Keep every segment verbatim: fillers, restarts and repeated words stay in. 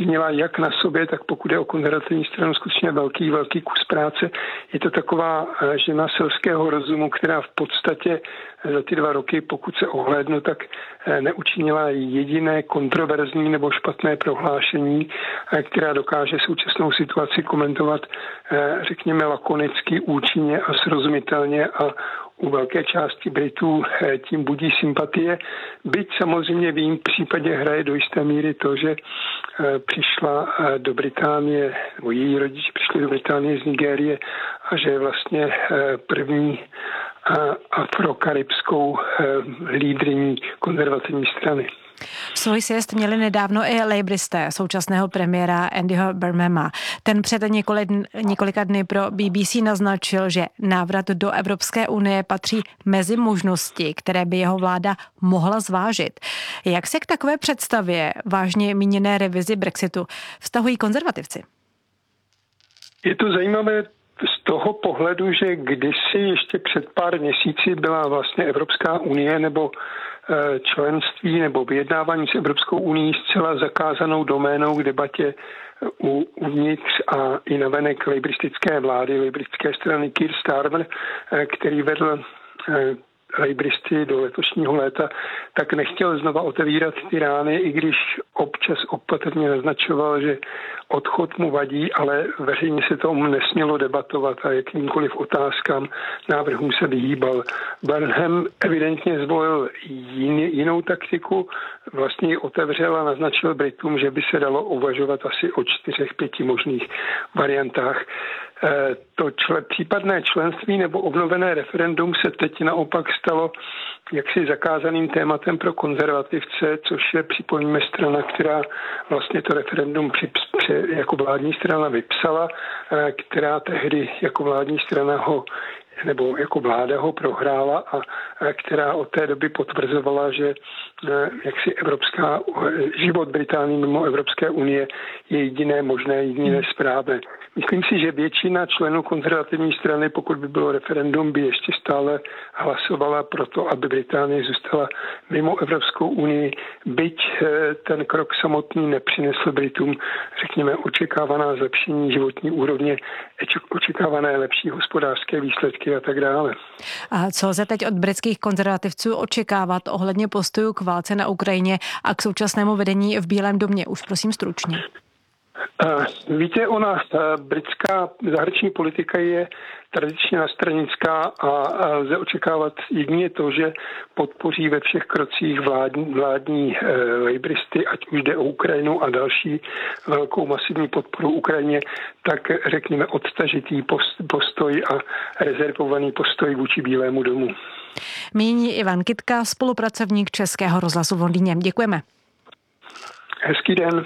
učinila jak na sobě, tak pokud je o konzervativní stranu skutečně velký, velký kus práce. Je to taková žena selského rozumu, která v podstatě za ty dva roky, pokud se ohlédnu, tak neučinila jediné kontroverzní nebo špatné prohlášení, která dokáže současnou situaci komentovat, řekněme, lakonicky, účinně a srozumitelně a u velké části Britů tím budí sympatie. Byť samozřejmě v jejím případě hraje do jisté míry to, že přišla do Británie, nebo její rodiče přišli do Británie z Nigérie a že je vlastně první afrokaribskou lídryní konzervativní strany. Svůj sjezd měli nedávno i lejbristé současného premiéra Andyho Burnhama. Ten před několik, několika dny pro B B C naznačil, že návrat do Evropské unie patří mezi možnosti, které by jeho vláda mohla zvážit. Jak se k takové představě vážně míněné revizi Brexitu vztahují konzervativci? Je to zajímavé z toho pohledu, že kdysi ještě před pár měsíci byla vlastně Evropská unie nebo členství nebo vyjednávání s Evropskou unií zcela zakázanou doménou k debatě uvnitř a i navenek lejbristické vlády, lejbristické strany Keir Starmer, který vedl lejbristy do letošního léta, tak nechtěl znova otevírat ty rány, i když občas opatrně naznačoval, že odchod mu vadí, ale veřejně se tomu nesmělo debatovat a jakýmkoliv otázkám návrhům se vyhýbal. Burnham evidentně zvolil jin, jinou taktiku, vlastně ji otevřel a naznačil Britům, že by se dalo uvažovat asi o čtyřech, pěti možných variantách. To čle, případné členství nebo obnovené referendum se teď naopak stalo jaksi zakázaným tématem pro konzervativce, což je, připomíme, strana, která vlastně to referendum při, při, jako vládní strana vypsala, která tehdy jako vládní strana ho nebo jako vláda ho prohrála a která od té doby potvrzovala, že jaksi evropská, život Británie mimo Evropské unie je jediné možné, jediné správné. Myslím si, že většina členů konzervativní strany, pokud by bylo referendum, by ještě stále hlasovala pro to, aby Británie zůstala mimo Evropskou unii, byť ten krok samotný nepřinesl Britům, řekněme, očekávaná zlepšení životní úrovně, očekávané lepší hospodářské výsledky a tak dále. A co lze teď od britských konzervativců očekávat ohledně postojů k válce na Ukrajině a k současnému vedení v Bílém domě? Už prosím stručně. Víte, ona, britská zahraniční politika je tradičně nastranická a lze očekávat jedině to, že podpoří ve všech krocích vládní, vládní e, lejbristy, ať už jde o Ukrajinu a další velkou masivní podporu Ukrajině, tak řekněme odtažitý postoj a rezervovaný postoj vůči Bílému domu. Míní Ivan Kytka, spolupracovník Českého rozhlasu v Londýně. Děkujeme. Hezký den.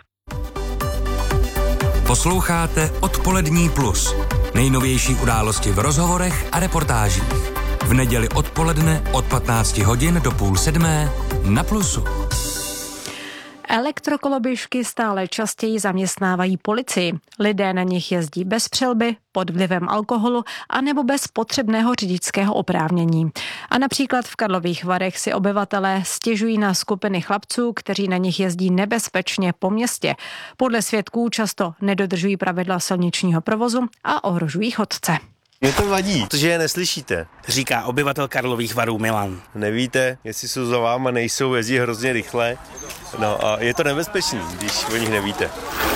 Posloucháte Odpolední plus. Nejnovější události v rozhovorech a reportážích. V neděli odpoledne od patnácti hodin do půl sedmé na Plusu. Elektrokoloběžky stále častěji zaměstnávají policii. Lidé na nich jezdí bez přilby, pod vlivem alkoholu a nebo bez potřebného řidičského oprávnění. A například v Karlových Varech si obyvatelé stěžují na skupiny chlapců, kteří na nich jezdí nebezpečně po městě. Podle svědků často nedodržují pravidla silničního provozu a ohrožují chodce. Mě to vadí, protože je neslyšíte, říká obyvatel Karlových Varů Milan. Nevíte, jestli jsou za váma, nejsou, jezdí hrozně rychle. No a je to nebezpečný, když o nich nevíte.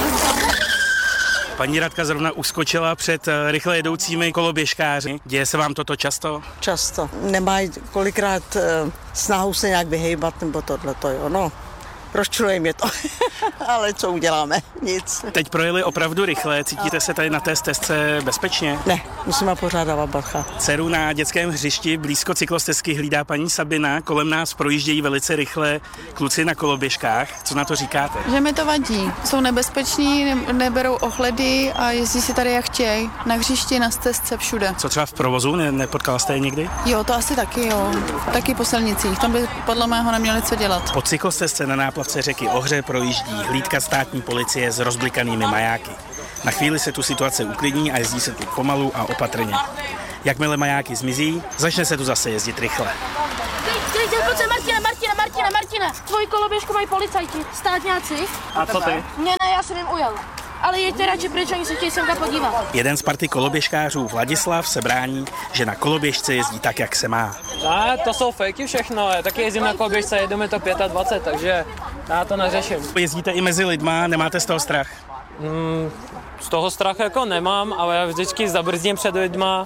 Paní Radka zrovna uskočila před rychle jedoucími koloběžkáři. Děje se vám toto často? Často. Nemají kolikrát snahu se nějak vyhejbat nebo tohleto, jo, no. Rozčiluje mě to, ale co uděláme? Nic. Teď projeli opravdu rychle, cítíte se tady na té stezce bezpečně? Ne, musíme pořád dávat bacha. Dceru na dětském hřišti blízko cyklostezky hlídá paní Sabina, kolem nás projíždějí velice rychle kluci na koloběžkách. Co na to říkáte? Že mi to vadí. Jsou nebezpeční, ne- neberou ohledy a jezdí si tady jak chtějí. Na hřišti, na stezce, všude. Co třeba v provozu? Ne- nepotkala jste je někdy? Jo, to asi taky, jo. Taky po silnicích. Tam by podle mého neměli co dělat. Po cyklostezce na náplavce řeky Ohře projíždí hlídka státní policie s rozblikanými majáky. Na chvíli se tu situace uklidní a jezdí se tu pomalu a opatrně. Jakmile majáky zmizí, začne se tu zase jezdit rychle. pojď se, Martina, Martina, Martina, Martina. Tvoji koloběžku mají policajti, státňáci. A co ty? Mě ne, já jsem jim ujel. Ale jeďte radši pryč, oni se chtějí semka podívat. Jeden z party koloběžkářů Vladislav se brání, že na koloběžce jezdí tak, jak se má. A to jsou fejky všechno, já taky jezdím na koloběžce, jedu mi to dvacet pět, takže já to neřeším. Jezdíte i mezi lidma, nemáte z toho strach? Hmm, z toho strach jako nemám, ale já vždycky zabrzdím před lidma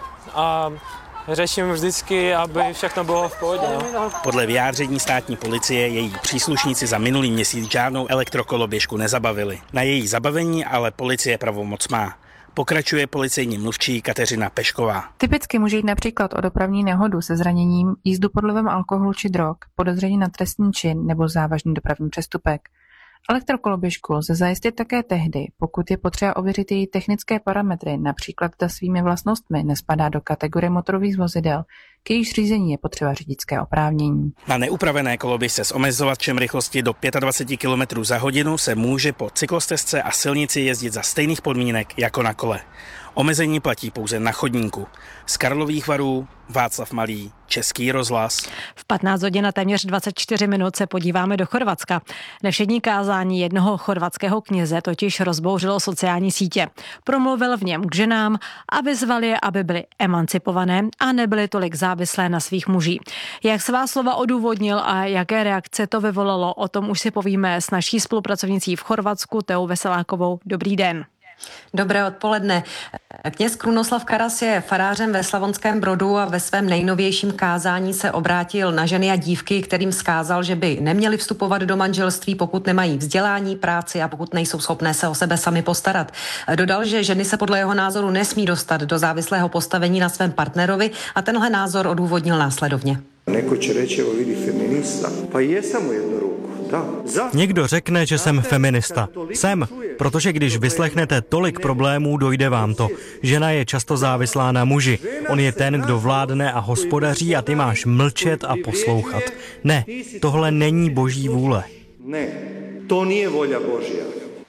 a řeším vždycky, aby všechno bylo v pohodě. No. Podle vyjádření státní policie její příslušníci za minulý měsíc žádnou elektrokoloběžku nezabavili. Na její zabavení ale policie pravomoc má. Pokračuje policejní mluvčí Kateřina Pešková. Typicky může jít například o dopravní nehodu se zraněním, jízdu pod vlivem alkoholu či drog, podezření na trestný čin nebo závažný dopravní přestupek. Elektrokoloběžku lze zajistit také tehdy, pokud je potřeba ověřit její technické parametry, například zda svými vlastnostmi nespadá do kategorie motorových vozidel, k jejíž řízení je potřeba řidičské oprávnění. Na neupravené koloběžce s omezovačem rychlosti do dvacet pět kilometrů za hodinu se může po cyklostezce a silnici jezdit za stejných podmínek jako na kole. Omezení platí pouze na chodníku. Z Karlových Varů Václav Malý, Český rozhlas. V patnáct hodin a téměř dvacet čtyři minut se podíváme do Chorvatska. Nevšední kázání jednoho chorvatského kněze totiž rozbouřilo sociální sítě. Promluvil v něm k ženám a vyzval je, aby byly emancipované a nebyly tolik závislé na svých mužích. Jak svá slova odůvodnil a jaké reakce to vyvolalo, o tom už si povíme s naší spolupracovnicí v Chorvatsku Teou Veselákovou. Dobrý den. Dobré odpoledne. Kněz Krunoslav Karas je farářem ve Slavonském Brodu a ve svém nejnovějším kázání se obrátil na ženy a dívky, kterým vzkázal, že by neměli vstupovat do manželství, pokud nemají vzdělání, práci a pokud nejsou schopné se o sebe sami postarat. Dodal, že ženy se podle jeho názoru nesmí dostat do závislého postavení na svém partnerovi a tenhle názor odůvodnil následovně. Neko će reći, evo vidi feminista, pa jesam u jednu ruku. Někdo řekne, že jsem feminista. Jsem, protože když vyslechnete tolik problémů, dojde vám to. Žena je často závislá na muži. On je ten, kdo vládne a hospodaří a ty máš mlčet a poslouchat. Ne, tohle není boží vůle. Ne, to nije volja Božja.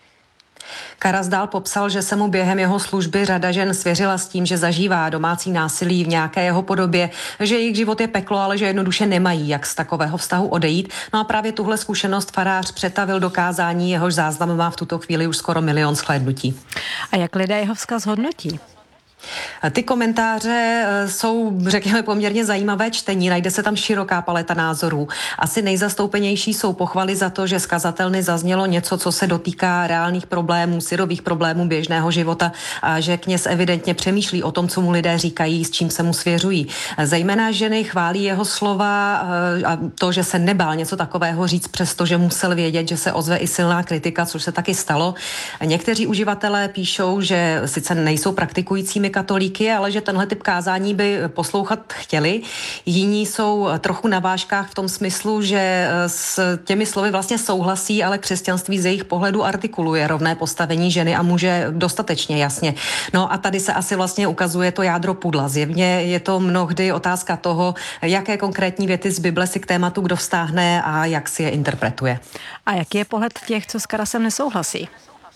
Karas dál popsal, že se mu během jeho služby řada žen svěřila s tím, že zažívá domácí násilí v nějaké jeho podobě, že jejich život je peklo, ale že jednoduše nemají jak z takového vztahu odejít. No a právě tuhle zkušenost farář přetavil do kázání, jehož záznam má v tuto chvíli už skoro milion shlédnutí. A jak lidé jeho vzkaz hodnotí? Ty komentáře jsou, řekněme, poměrně zajímavé čtení, najde se tam široká paleta názorů. Asi nejzastoupenější jsou pochvaly za to, že z kazatelny zaznělo něco, co se dotýká reálných problémů, syrových problémů běžného života a že kněz evidentně přemýšlí o tom, co mu lidé říkají, s čím se mu svěřují. Zejména ženy chválí jeho slova a to, že se nebál něco takového říct, přestože musel vědět, že se ozve i silná kritika, což se taky stalo. Někteří uživatelé píšou, že sice nejsou praktikujícími katolíky, ale že tenhle typ kázání by poslouchat chtěli. Jiní jsou trochu na vážkách v tom smyslu, že s těmi slovy vlastně souhlasí, ale křesťanství z jejich pohledu artikuluje rovné postavení ženy a muže dostatečně jasně. No a tady se asi vlastně ukazuje to jádro pudla. Zjevně je to mnohdy otázka toho, jaké konkrétní věty z Bible si k tématu kdo vztáhne a jak si je interpretuje. A jaký je pohled těch, co s Karasem nesouhlasí?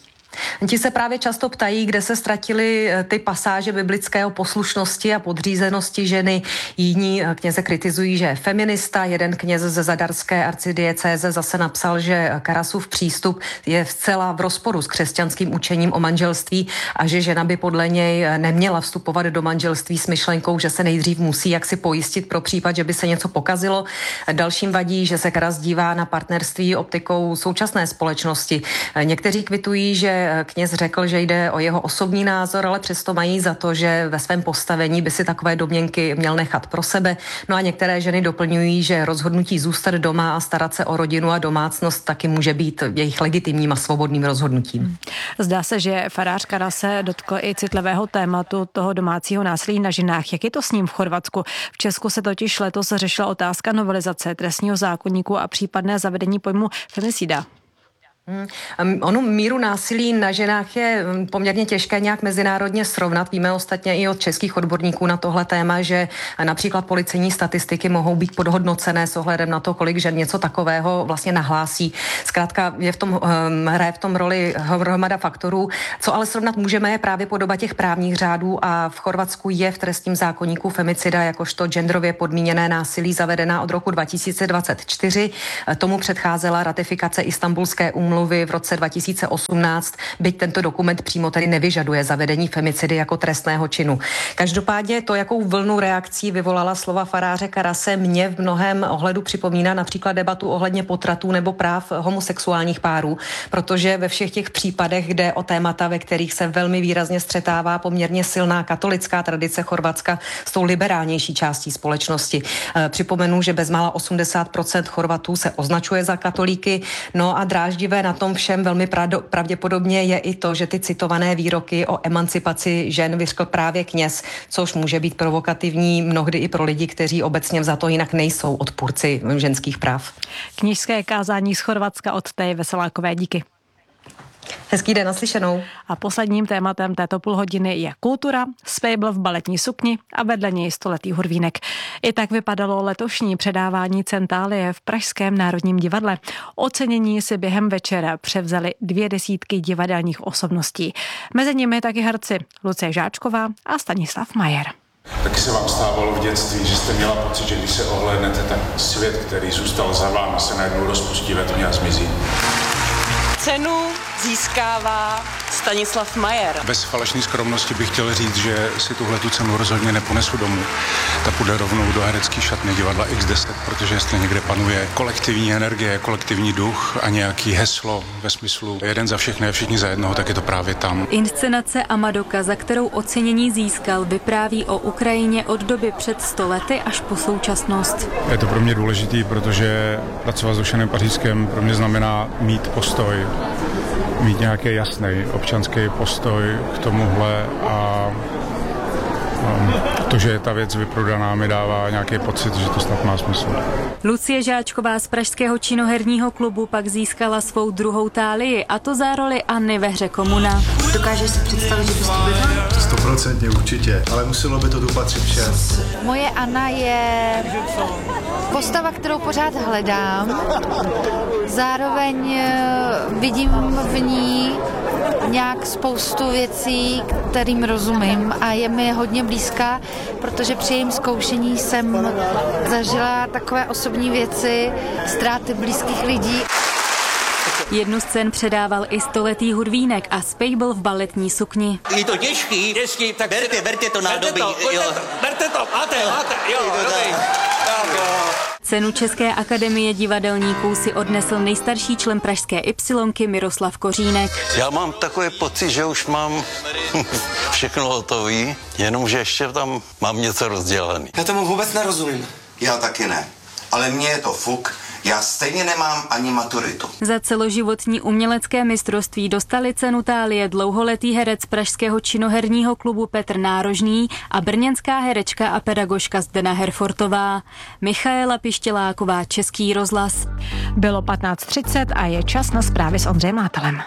Ti se právě často ptají, kde se ztratily ty pasáže biblického poslušnosti a podřízenosti ženy. Jiní kněze kritizují, že je feminista. Jeden kněz ze zadarské arcidiecéze zase napsal, že Karasův přístup je zcela v rozporu s křesťanským učením o manželství a že žena by podle něj neměla vstupovat do manželství s myšlenkou, že se nejdřív musí jaksi pojistit pro případ, že by se něco pokazilo. Dalším vadí, že se Karas dívá na partnerství optikou současné společnosti. Někteří kvitují, že kněz řekl, že jde o jeho osobní názor, ale přesto mají za to, že ve svém postavení by si takové domněnky měl nechat pro sebe. No a některé ženy doplňují, že rozhodnutí zůstat doma a starat se o rodinu a domácnost taky může být jejich legitimním a svobodným rozhodnutím. Zdá se, že farář Karas se dotkl i citlivého tématu toho domácího násilí na ženách. Jak je to s ním v Chorvatsku? V Česku se totiž letos řešila otázka novelizace trestního zákoníku a případné zavedení pojmu femicida. Hmm. Onu míru násilí na ženách je poměrně těžké nějak mezinárodně srovnat. Víme ostatně i od českých odborníků na tohle téma, že například policejní statistiky mohou být podhodnocené s ohledem na to, kolik žen něco takového vlastně nahlásí. Zkrátka je v tom, hraje v tom roli hromada faktorů. Co ale srovnat můžeme, je právě podoba těch právních řádů a v Chorvatsku je v trestním zákoníku femicida jakožto genderově podmíněné násilí zavedená od roku dva tisíce dvacet čtyři. Tomu předcházela ratifikace Istanbulské úmluvy v roce dva tisíce osmnáct, byť tento dokument přímo tedy nevyžaduje zavedení femicidy jako trestného činu. Každopádně to, jakou vlnu reakcí vyvolala slova faráře Karase, mě v mnohém ohledu připomíná například debatu ohledně potratů nebo práv homosexuálních párů, protože ve všech těch případech jde o témata, ve kterých se velmi výrazně střetává poměrně silná katolická tradice Chorvatska s tou liberálnější částí společnosti. Připomenu, že bezmála osmdesát procent Chorvatů se označuje za katolíky, no a dráždivé na tom všem velmi pravděpodobně je i to, že ty citované výroky o emancipaci žen vyřkl právě kněz, což může být provokativní mnohdy i pro lidi, kteří obecně vzato jinak nejsou odpůrci ženských práv. Kněžské kázání z Chorvatska od Teji Veselákové, díky. Hezký den, naslyšenou. A posledním tématem této půlhodiny je kultura, Spejbl v baletní sukni a vedle něj stoletý hurvínek. I tak vypadalo letošní předávání Centálie v Pražském národním divadle. Ocenění si během večera převzali dvě desítky divadelních osobností. Mezi nimi taky herci Lucie Žáčková a Stanislav Majer. Taky se vám stávalo v dětství, že jste měla pocit, že když se ohlédnete, tak svět, který zůstal za vámi, se najednou rozpustí, letně a zmizí. Cenu získává Stanislav Majer. Bez falešné skromnosti bych chtěl říct, že si tuhle tu cenu rozhodně neponesu domů. Ta půjde rovnou do herecký šatny divadla iks deset, protože jestli někde panuje kolektivní energie, kolektivní duch a nějaký heslo ve smyslu jeden za všechny a všichni za jednoho, tak je to právě tam. Inscenace Amadoka, za kterou ocenění získal, vypráví o Ukrajině od doby před sto lety až po současnost. Je to pro mě důležitý, protože pracovat s Dušanem Pařížským pro mě znamená mít postoj, mít nějaký jasný občanský postoj k tomuhle a um, to, že je ta věc vyprodaná, mi dává nějaký pocit, že to snad má smysl. Lucie Žáčková z Pražského činoherního klubu pak získala svou druhou tálii, a to za roli Anny ve hře Komuna. Dokážeš si představit, že bys to byla? Stoprocentně určitě, ale muselo by to tu patřit všem. Moje Anna je postava, kterou pořád hledám. Zároveň vidím v ní nějak spoustu věcí, kterým rozumím a je mi hodně blízká, protože při jejím zkoušení jsem zažila takové osobní věci, ztráty blízkých lidí. Jednu scén předával i stoletý hurvínek a Spejbl v baletní sukni. Je to těžký, těžký, tak berte, berte to nádobí. Berte to, jo. Berte to, máte, máte, jo, dobrý. Tak, jo. Cenu České akademie divadelníků si odnesl nejstarší člen pražské Ypsilonky Miroslav Kořínek. Já mám takový pocit, že už mám všechno hotový, jenomže ještě tam mám něco rozdělaný. Já tomu vůbec nerozumím. Já taky ne, ale mně je to fuk. Já stejně nemám ani maturitu. Za celoživotní umělecké mistrovství dostali cenu tálie dlouholetý herec pražského činoherního klubu Petr Nárožný a brněnská herečka a pedagožka Zdena Herfortová. Michaela Pištěláková, Český rozhlas. Bylo patnáct třicet a je čas na zprávy s Ondřejem Mátelem.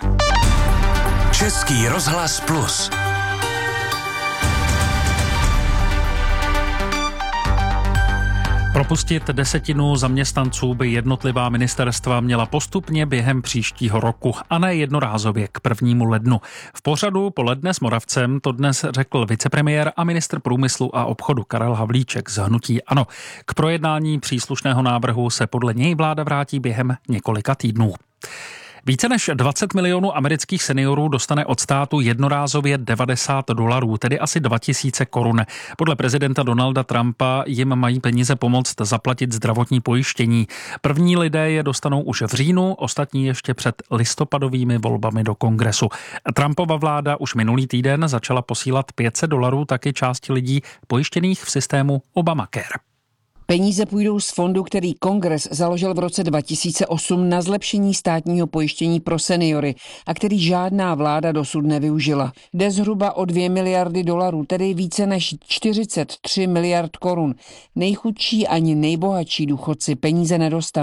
Český rozhlas plus. Propustit desetinu zaměstnanců by jednotlivá ministerstva měla postupně během příštího roku a ne jednorázově k prvnímu lednu. V pořadu Poledne s Moravcem to dnes řekl vicepremiér a ministr průmyslu a obchodu Karel Havlíček z hnutí ANO. K projednání příslušného návrhu se podle něj vláda vrátí během několika týdnů. Více než dvacet milionů amerických seniorů dostane od státu jednorázově devadesát dolarů, tedy asi dva tisíce korun. Podle prezidenta Donalda Trumpa jim mají peníze pomoct zaplatit zdravotní pojištění. První lidé je dostanou už v říjnu, ostatní ještě před listopadovými volbami do kongresu. Trumpova vláda už minulý týden začala posílat pět set dolarů taky části lidí pojištěných v systému Obamacare. Peníze půjdou z fondu, který kongres založil v roce dva tisíce osm na zlepšení státního pojištění pro seniory a který žádná vláda dosud nevyužila. Jde zhruba o dvě miliardy dolarů, tedy více než čtyřicet tři miliard korun. Nejchudší ani nejbohatší důchodci peníze nedostanou.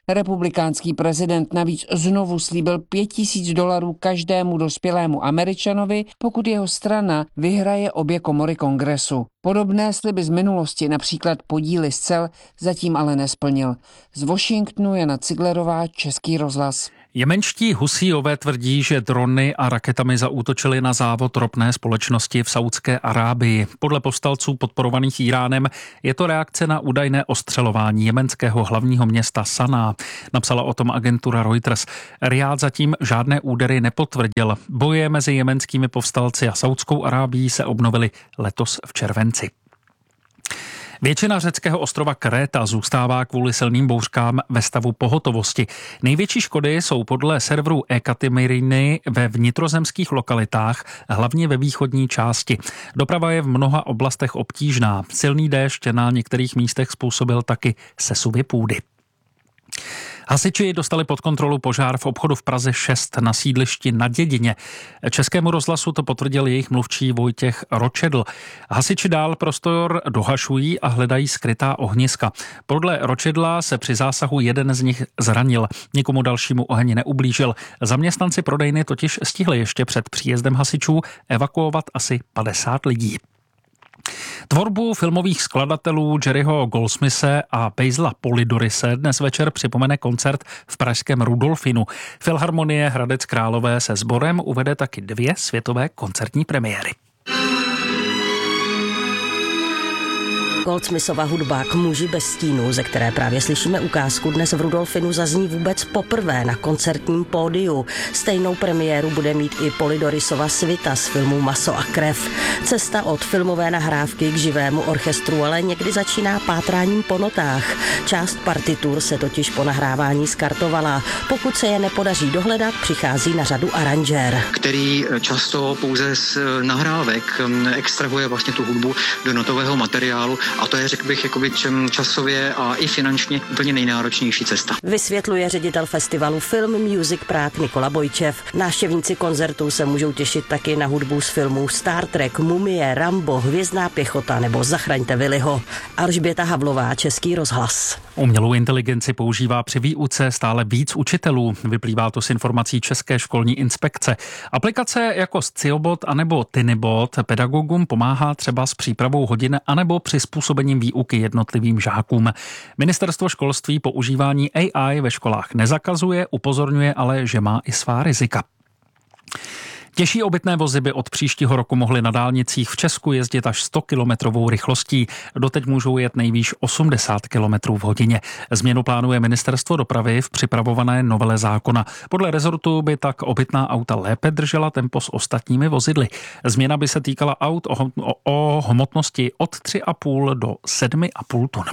Republikánský prezident navíc znovu slíbil pět tisíc dolarů každému dospělému Američanovi, pokud jeho strana vyhraje obě komory kongresu. Podobné sliby z minulosti, například podíly z cel, zatím ale nesplnil. Z Washingtonu Jana Ciglerová, Český rozhlas. Jemenští Husíové tvrdí, že drony a raketami zaútočili na závod ropné společnosti v Saúdské Arábii. Podle povstalců podporovaných Íránem je to reakce na údajné ostřelování jemenského hlavního města Saná. Napsala o tom agentura Reuters. Riád zatím žádné údery nepotvrdil. Boje mezi jemenskými povstalci a Saúdskou Arábií se obnovily letos v červenci. Většina řeckého ostrova Kréta zůstává kvůli silným bouřkám ve stavu pohotovosti. Největší škody jsou podle serveru Ekatemiriny ve vnitrozemských lokalitách, hlavně ve východní části. Doprava je v mnoha oblastech obtížná. Silný déšť na některých místech způsobil taky sesuvy půdy. Hasiči dostali pod kontrolu požár v obchodu v Praze šest na sídlišti Na Dědině. Českému rozhlasu to potvrdil jejich mluvčí Vojtěch Ročedl. Hasiči dál prostor dohašují a hledají skrytá ohniska. Podle Ročedla se při zásahu jeden z nich zranil. Nikomu dalšímu oheň neublížil. Zaměstnanci prodejny totiž stihli ještě před příjezdem hasičů evakuovat asi padesát lidí. Tvorbu filmových skladatelů Jerryho Goldsmithe a Basilea Polidorise dnes večer připomene koncert v pražském Rudolfinu. Filharmonie Hradec Králové se sborem uvede taky dvě světové koncertní premiéry. Goldsmithova hudba K muži bez stínu, ze které právě slyšíme ukázku, dnes v Rudolfinu zazní vůbec poprvé na koncertním pódiu. Stejnou premiéru bude mít i Polidorisova svita z filmu Maso a krev. Cesta od filmové nahrávky k živému orchestru ale někdy začíná pátráním po notách. Část partitur se totiž po nahrávání skartovala. Pokud se je nepodaří dohledat, přichází na řadu aranžér, který často pouze z nahrávek extrahuje vlastně tu hudbu do notového materiálu. A to je, řekl bych, jakoby časově a i finančně úplně nejnáročnější cesta. Vysvětluje ředitel festivalu Film Music Prague Nikola Bojčev. Návštěvníci koncertů se můžou těšit taky na hudbu z filmů Star Trek, Mumie, Rambo, Hvězdná pěchota nebo Zachraňte Willyho. Alžběta Havlová, Český rozhlas. Umělou inteligenci používá při výuce stále víc učitelů. Vyplývá to z informací České školní inspekce. Aplikace jako Sciobot anebo Tinybot pedagogům pomáhá třeba s přípravou hodin anebo při způsobením výuky jednotlivým žákům. Ministerstvo školství používání A I ve školách nezakazuje, upozorňuje ale, že má i svá rizika. Těžší obytné vozy by od příštího roku mohly na dálnicích v Česku jezdit až sto kilometrovou rychlostí. Doteď můžou jet nejvýš osmdesát kilometrů v hodině. Změnu plánuje Ministerstvo dopravy v připravované novele zákona. Podle rezortu by tak obytná auta lépe držela tempo s ostatními vozidly. Změna by se týkala aut o, o, o hmotnosti od tři a půl do sedm a půl tun.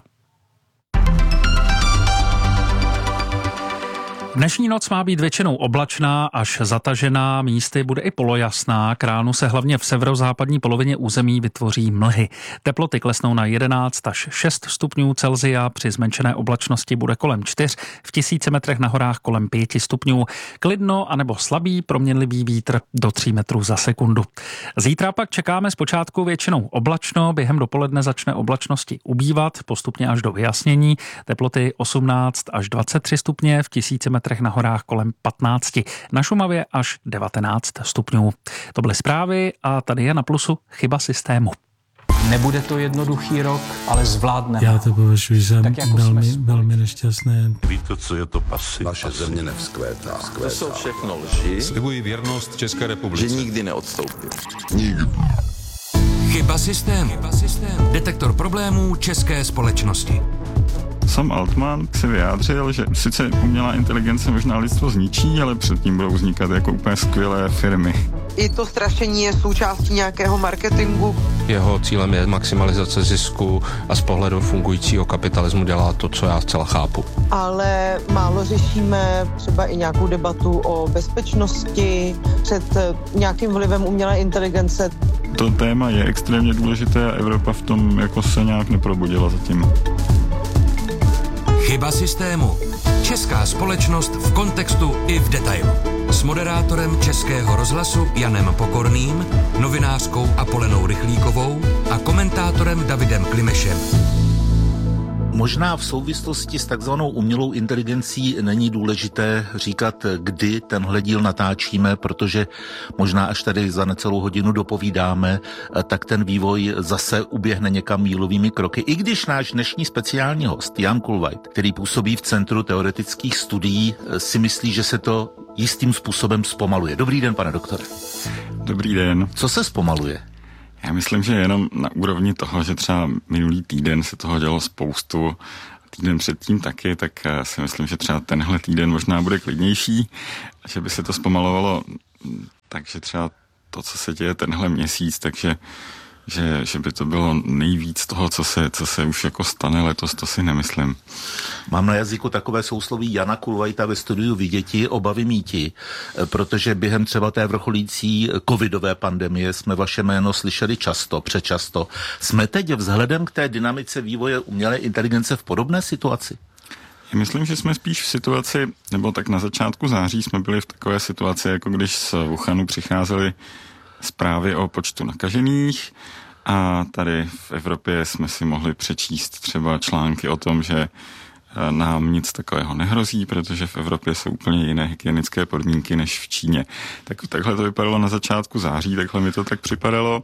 Dnešní noc má být většinou oblačná až zatažená, místy bude i polojasná. K ránu se hlavně v severozápadní polovině území vytvoří mlhy. Teploty klesnou na jedenáct až šest stupňů Celsia, při zmenšené oblačnosti bude kolem čtyř, v tisíci metrech na horách kolem pěti stupňů. Klidno anebo slabý proměnlivý vítr do tří metrů za sekundu. Zítra pak čekáme zpočátku většinou oblačno, během dopoledne začne oblačnosti ubývat, postupně až do vyjasnění. Teploty osmnáct až dvacet tři stupně, v tisíci metrech na horách kolem patnáct, na Šumavě až devatenáct stupňů. To byly zprávy a tady je na plusu chyba systému. Nebude to jednoduchý rok, ale zvládneme. Já to považuji za jako velmi, velmi nešťastné. Víte, co je to pasy? Naše země nevzkvétá. To jsou všechno lži. Slibuji věrnost České republice. Že nikdy neodstoupí. Nikdy. Chyba systému. Detektor problémů české společnosti. Sam Altman se vyjádřil, že sice umělá inteligence možná lidstvo zničí, ale předtím budou vznikat jako úplně skvělé firmy. I to strašení je součástí nějakého marketingu. Jeho cílem je maximalizace zisku a z pohledu fungujícího kapitalismu dělá to, co já zcela chápu. Ale málo řešíme třeba i nějakou debatu o bezpečnosti před nějakým vlivem umělé inteligence. To téma je extrémně důležité a Evropa v tom jako se nějak neprobudila zatím. Chyba systému. Česká společnost v kontextu i v detailu. S moderátorem Českého rozhlasu Janem Pokorným, novinářkou Apolenou Rychlíkovou a komentátorem Davidem Klimešem. Možná v souvislosti s takzvanou umělou inteligencí není důležité říkat, kdy tenhle díl natáčíme, protože možná až tady za necelou hodinu dopovídáme, tak ten vývoj zase uběhne někam mílovými kroky. I když náš dnešní speciální host, Jan Kulveit, který působí v Centru teoretických studií, si myslí, že se to jistým způsobem zpomaluje. Dobrý den, pane doktore. Dobrý den. Co se zpomaluje? Já myslím, že jenom na úrovni toho, že třeba minulý týden se toho dělo spoustu, týden předtím taky, tak si myslím, že třeba tenhle týden možná bude klidnější, že by se to zpomalovalo, takže třeba to, co se děje tenhle měsíc, takže že, že by to bylo nejvíc toho, co se, co se už jako stane letos, to si nemyslím. Mám na jazyku takové sousloví Jana Kulveita ve studiu Viděti, obavy míti, protože během třeba té vrcholící covidové pandemie jsme vaše jméno slyšeli často, přečasto. Jsme teď vzhledem k té dynamice vývoje umělé inteligence v podobné situaci? Já myslím, že jsme spíš v situaci, nebo tak na začátku září jsme byli v takové situaci, jako když z Wuhanu přicházeli zprávy o počtu nakažených a tady v Evropě jsme si mohli přečíst třeba články o tom, že nám nic takového nehrozí, protože v Evropě jsou úplně jiné hygienické podmínky než v Číně. Tak, takhle to vypadalo na začátku září, takhle mi to tak připadalo.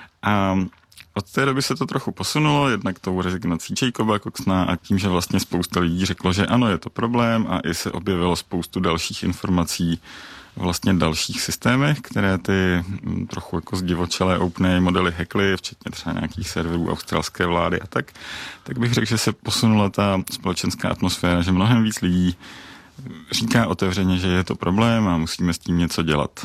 A od té doby se to trochu posunulo, jednak tou rezignací Jacoba Coxna a tím, že vlastně spousta lidí řeklo, že ano, je to problém a i se objevilo spoustu dalších informací vlastně dalších systémech, které ty trochu jako zdivočelé OpenAI modely hackly, včetně třeba nějakých serverů australské vlády a tak, tak bych řekl, že se posunula ta společenská atmosféra, že mnohem víc lidí říká otevřeně, že je to problém a musíme s tím něco dělat.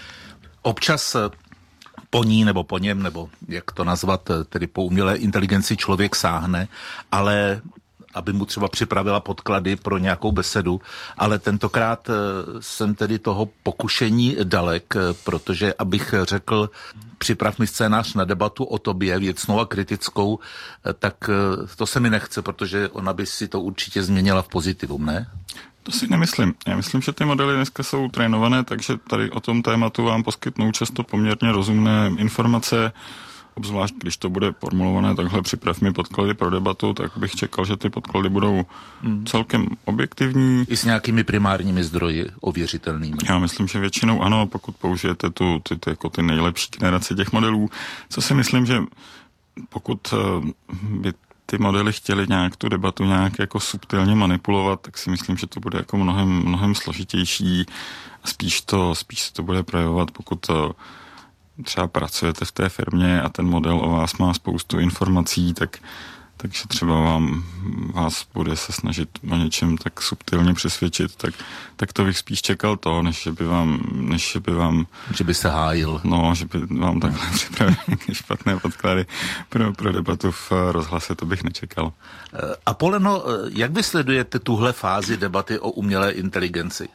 Občas po ní nebo po něm, nebo jak to nazvat, tedy po umělé inteligenci člověk sáhne, ale aby mu třeba připravila podklady pro nějakou besedu, ale tentokrát jsem tedy toho pokušení dalek, protože abych řekl, připrav mi scénář na debatu o tobě, věcnou a kritickou, tak to se mi nechce, protože ona by si to určitě změnila v pozitivum, ne? To si nemyslím. Já myslím, že ty modely dneska jsou trénované, takže tady o tom tématu vám poskytnou často poměrně rozumné informace, obzvlášť když to bude formulované takhle, připrav mi podklady pro debatu, tak bych čekal, že ty podklady budou hmm. celkem objektivní. I s nějakými primárními zdroji ověřitelnými. Já myslím, že většinou ano, pokud použijete tu, ty, ty, jako ty nejlepší generace těch modelů. Co si myslím, že pokud by ty modely chtěli nějak tu debatu nějak jako subtilně manipulovat, tak si myslím, že to bude jako mnohem, mnohem složitější a spíš to, spíš to bude projevovat, pokud to třeba pracujete v té firmě a ten model o vás má spoustu informací, tak, takže třeba vám, vás bude se snažit o něčem tak subtilně přesvědčit, tak, tak to bych spíš čekal to, než že by vám, než že by vám... Že by se hájil. No, že by vám takhle připravil nějaké špatné podklady pro, pro debatu v rozhlase, to bych nečekal. A Poleno, jak vy sledujete tuhle fázi debaty o umělé inteligenci?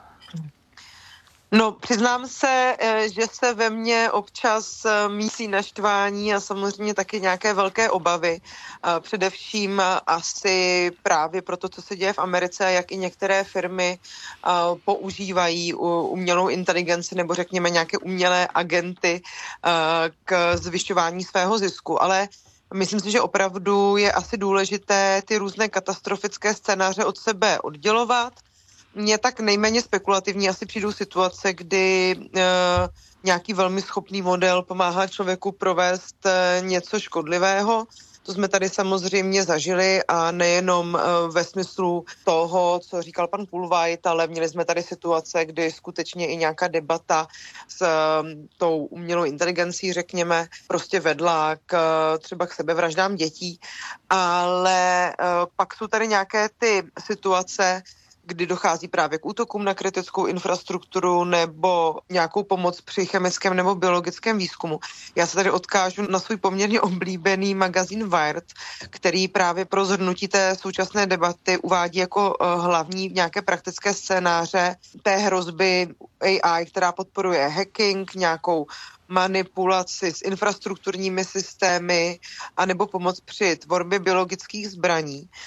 No, přiznám se, že se ve mně občas mísí naštvání a samozřejmě taky nějaké velké obavy. Především asi právě pro to, co se děje v Americe, jak i některé firmy používají umělou inteligenci nebo řekněme nějaké umělé agenty k zvyšování svého zisku. Ale myslím si, že opravdu je asi důležité ty různé katastrofické scénáře od sebe oddělovat. Mně tak nejméně spekulativní asi přijdou situace, kdy e, nějaký velmi schopný model pomáhá člověku provést e, něco škodlivého. To jsme tady samozřejmě zažili a nejenom e, ve smyslu toho, co říkal pan Kulveit, ale měli jsme tady situace, kdy skutečně i nějaká debata s e, tou umělou inteligencí, řekněme, prostě vedla k, třeba k sebevraždám dětí. Ale e, pak jsou tady nějaké ty situace, kdy dochází právě k útokům na kritickou infrastrukturu nebo nějakou pomoc při chemickém nebo biologickém výzkumu. Já se tady odkážu na svůj poměrně oblíbený magazín Wired, který právě pro shrnutí té současné debaty uvádí jako hlavní nějaké praktické scénáře té hrozby A I, která podporuje hacking, nějakou manipulaci s infrastrukturními systémy anebo pomoc při tvorbě biologických zbraní.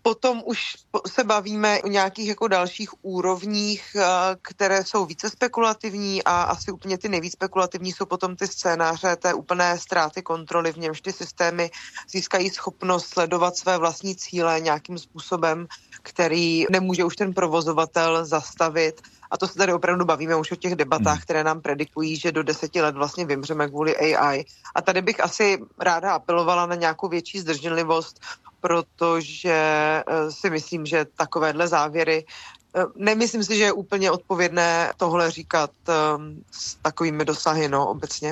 Potom už se bavíme o nějakých jako dalších úrovních, které jsou více spekulativní a asi úplně ty nejvíc spekulativní jsou potom ty scénáře té úplné ztráty kontroly, v němž ty systémy získají schopnost sledovat své vlastní cíle nějakým způsobem, který nemůže už ten provozovatel zastavit. A to se tady opravdu bavíme už o těch debatách, které nám predikují, že do deseti let vlastně vymřeme kvůli A I. A tady bych asi ráda apelovala na nějakou větší zdrženlivost, protože si myslím, že takovéhle závěry, nemyslím si, že je úplně odpovědné tohle říkat s takovými dosahy, no, obecně.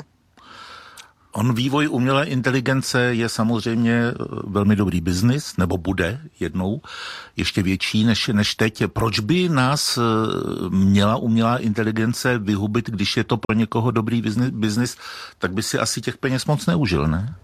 On vývoj umělé inteligence je samozřejmě velmi dobrý biznis, nebo bude jednou ještě větší než, než teď. Proč by nás měla umělá inteligence vyhubit, když je to pro někoho dobrý biznis, tak by si asi těch peněz moc neužil, ne?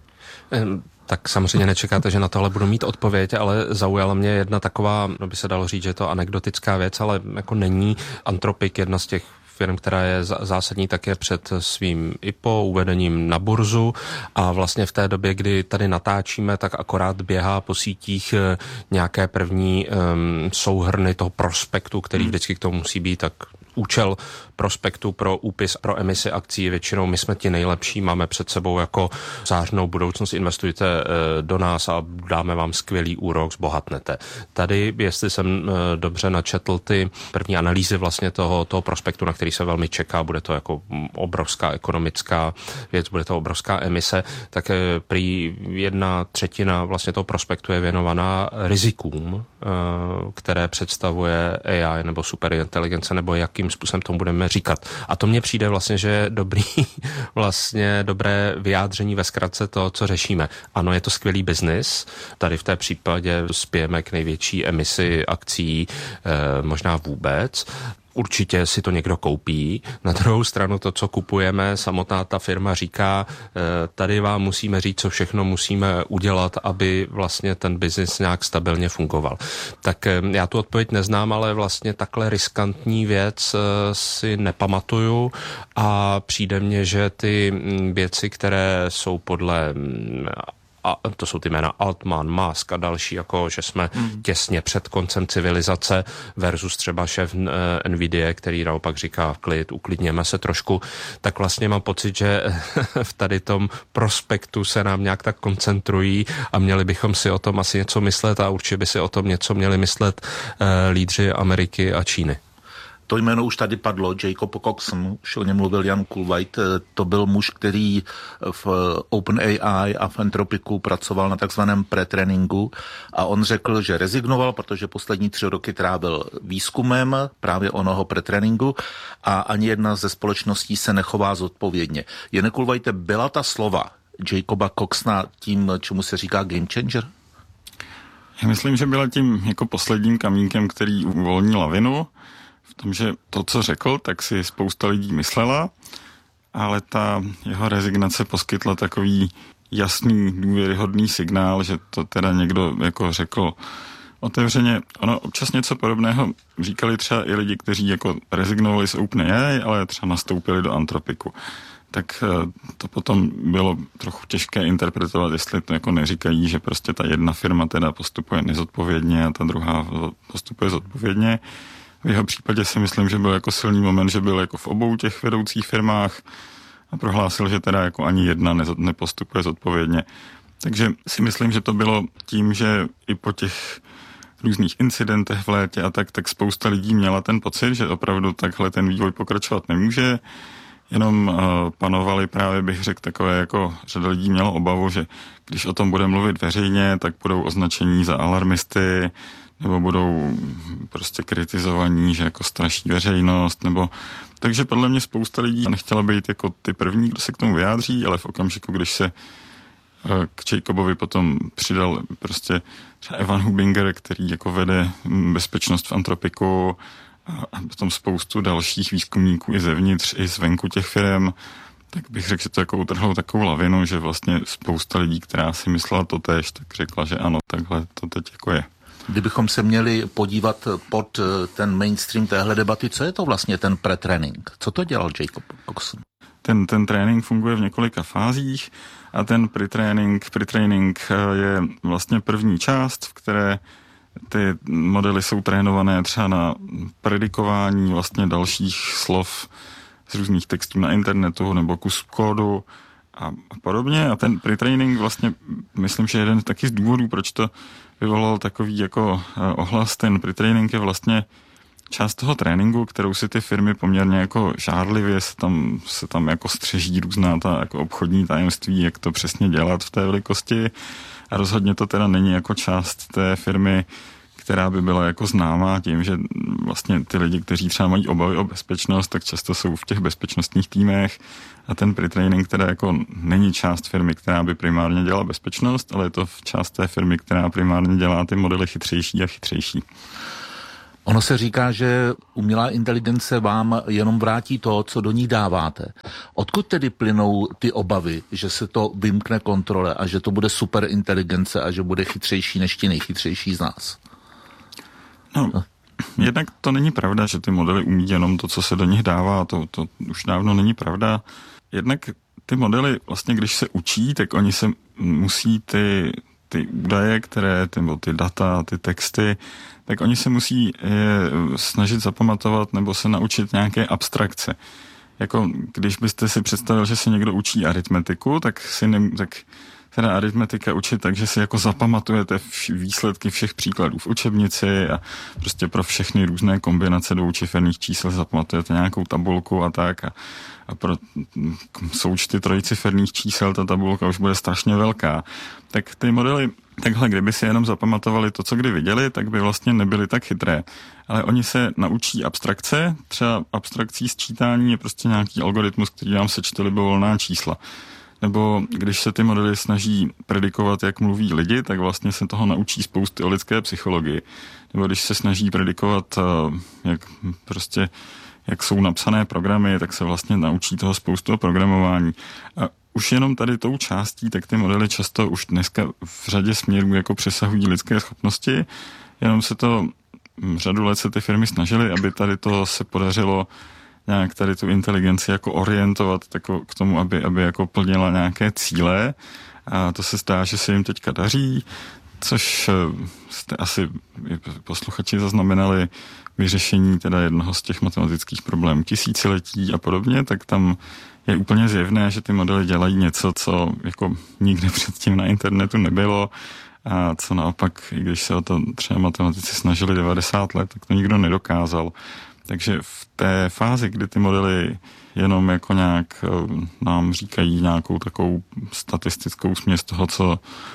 Tak samozřejmě nečekáte, že na tohle budu mít odpověď, ale zaujala mě jedna taková, no by se dalo říct, že je to anekdotická věc, ale jako není Anthropic jedna z těch firm, která je zásadní také před svým I P O, uvedením na burzu a vlastně v té době, kdy tady natáčíme, tak akorát běhá po sítích nějaké první um, souhrny toho prospektu, který vždycky k tomu musí být, tak účel prospektu pro úpis, pro emisi akcí většinou my jsme ti nejlepší, máme před sebou jako zářnou budoucnost, investujte do nás a dáme vám skvělý úrok, zbohatnete. Tady, jestli jsem dobře načetl ty první analýzy vlastně toho, toho prospektu, na který se velmi čeká, bude to jako obrovská ekonomická věc, bude to obrovská emise, tak prý jedna třetina vlastně toho prospektu je věnovaná rizikům, které představuje A I nebo superinteligence, nebo jakým způsobem tomu budeme říkat. A to mně přijde vlastně, že je dobrý, vlastně dobré vyjádření ve zkratce to, co řešíme. Ano, je to skvělý biznis. Tady v té případě spějeme k největší emisi akcí, eh, možná vůbec. Určitě si to někdo koupí. Na druhou stranu to, co kupujeme, samotná ta firma říká, tady vám musíme říct, co všechno musíme udělat, aby vlastně ten biznis nějak stabilně fungoval. Tak já tu odpověď neznám, ale vlastně takhle riskantní věc si nepamatuju a přijde mně, že ty věci, které jsou podle a to jsou ty jména Altman, Musk a další, jako že jsme hmm. těsně před koncem civilizace versus třeba šéf Nvidia, který naopak říká klid, uklidněme se trošku, tak vlastně mám pocit, že v tady tom prospektu se nám nějak tak koncentrují a měli bychom si o tom asi něco myslet a určitě by si o tom něco měli myslet uh, lídři Ameriky a Číny. To jméno už tady padlo, Jacob Coxon, už o něm mluvil Jan Kulveit, to byl muž, který v OpenAI a v Anthropicu pracoval na takzvaném pretréninku a on řekl, že rezignoval, protože poslední tři roky trávil výzkumem právě onoho pretréninku a ani jedna ze společností se nechová zodpovědně. Jane Kulveite, byla ta slova Jacoba Coxona tím, čemu se říká game changer? Já myslím, že byla tím jako posledním kamínkem, který uvolní lavinu. V tom, že to, co řekl, tak si spousta lidí myslela, ale ta jeho rezignace poskytla takový jasný, důvěryhodný signál, že to teda někdo jako řekl otevřeně. Ono občas něco podobného říkali třeba i lidi, kteří jako rezignovali z OpenAI, ale třeba nastoupili do Anthropicu. Tak to potom bylo trochu těžké interpretovat, jestli to jako neříkají, že prostě ta jedna firma teda postupuje nezodpovědně a ta druhá postupuje zodpovědně. V jeho případě si myslím, že byl jako silný moment, že byl jako v obou těch vedoucích firmách a prohlásil, že teda jako ani jedna nepostupuje zodpovědně. Takže si myslím, že to bylo tím, že i po těch různých incidentech v létě a tak, tak spousta lidí měla ten pocit, že opravdu takhle ten vývoj pokračovat nemůže. Jenom uh, panovaly právě, bych řekl, takové jako řada lidí měla obavu, že když o tom bude mluvit veřejně, tak budou označení za alarmisty, nebo budou prostě kritizovaní, že jako straší veřejnost, nebo... Takže podle mě spousta lidí nechtěla být jako ty první, kdo se k tomu vyjádří, ale v okamžiku, když se k Jacobovi potom přidal prostě třeba Evan Hubinger, který jako vede bezpečnost v Anthropicu a potom spoustu dalších výzkumníků i zevnitř, i zvenku těch firm, tak bych řekl, že to jako utrhlo takovou lavinu, že vlastně spousta lidí, která si myslela to též, tak řekla, že ano, takhle to teď jako je. Kdybychom se měli podívat pod ten mainstream téhle debaty, co je to vlastně ten pretrénink? Co to dělal Jacob Coxon? Ten, ten trénink funguje v několika fázích a ten pretrénink, pretrénink je vlastně první část, v které ty modely jsou trénované třeba na predikování vlastně dalších slov z různých textů na internetu nebo kus kódu a podobně. A ten pre-training vlastně, myslím, že jeden taky z důvodů, proč to vyvolal takový jako ohlas, ten pre-training je vlastně část toho tréninku, kterou si ty firmy poměrně jako žárlivě se tam, se tam jako střeží různá ta jako obchodní tajemství, jak to přesně dělat v té velikosti. A rozhodně to teda není jako část té firmy, která by byla jako známá tím, že vlastně ty lidi, kteří třeba mají obavy o bezpečnost, tak často jsou v těch bezpečnostních týmech a ten pre-training teda jako není část firmy, která by primárně dělala bezpečnost, ale je to část té firmy, která primárně dělá ty modely chytřejší a chytřejší. Ono se říká, že umělá inteligence vám jenom vrátí to, co do ní dáváte. Odkud tedy plynou ty obavy, že se to vymkne kontrole a že to bude super inteligence a že bude chytřejší než ti nejchytřejší z nás? No, jednak to není pravda, že ty modely umí jenom to, co se do nich dává, to, to už dávno není pravda. Jednak ty modely, vlastně když se učí, tak oni se musí ty, ty údaje, které, ty, ty data, ty texty, tak oni se musí je snažit zapamatovat nebo se naučit nějaké abstrakce. Jako když byste si představil, že se někdo učí aritmetiku, tak si ne, tak se dá aritmetika učit tak, že si jako zapamatujete vš- výsledky všech příkladů v učebnici a prostě pro všechny různé kombinace dvoučiferných čísel zapamatujete nějakou tabulku a tak a, a pro součty trojciferných čísel ta tabulka už bude strašně velká. Tak ty modely takhle, kdyby si jenom zapamatovali to, co kdy viděli, tak by vlastně nebyly tak chytré. Ale oni se naučí abstrakce, třeba abstrakcí sčítání je prostě nějaký algoritmus, který nám sečte libovolná čísla. Nebo když se ty modely snaží predikovat, jak mluví lidi, tak vlastně se toho naučí spousty o lidské psychologii. Nebo když se snaží predikovat, jak prostě jak jsou napsané programy, tak se vlastně naučí toho spoustu o programování. A už jenom tady tou částí, tak ty modely často už dneska v řadě směrů jako přesahují lidské schopnosti, jenom se to řadu let se ty firmy snažily, aby tady to se podařilo nějak tady tu inteligenci jako orientovat tako, k tomu, aby, aby jako plnila nějaké cíle a to se zdá, že se jim teďka daří, což jste asi posluchači zaznamenali vyřešení teda jednoho z těch matematických problémů tisíciletí a podobně, tak tam je úplně zjevné, že ty modely dělají něco, co jako nikdy předtím na internetu nebylo a co naopak, i když se o to třeba matematici snažili devadesát let, tak to nikdo nedokázal. Takže v té fázi, kdy ty modely jenom jako nějak nám říkají nějakou takovou statistickou směs toho, co,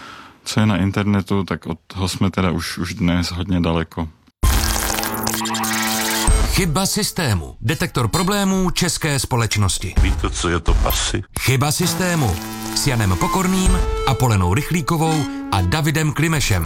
co je na internetu, tak od toho jsme teda už, už dnes hodně daleko. Chyba systému. Detektor problémů české společnosti. Víte, co je to pasy? Chyba systému. S Janem Pokorným, Apolenou Rychlíkovou a Davidem Klimešem.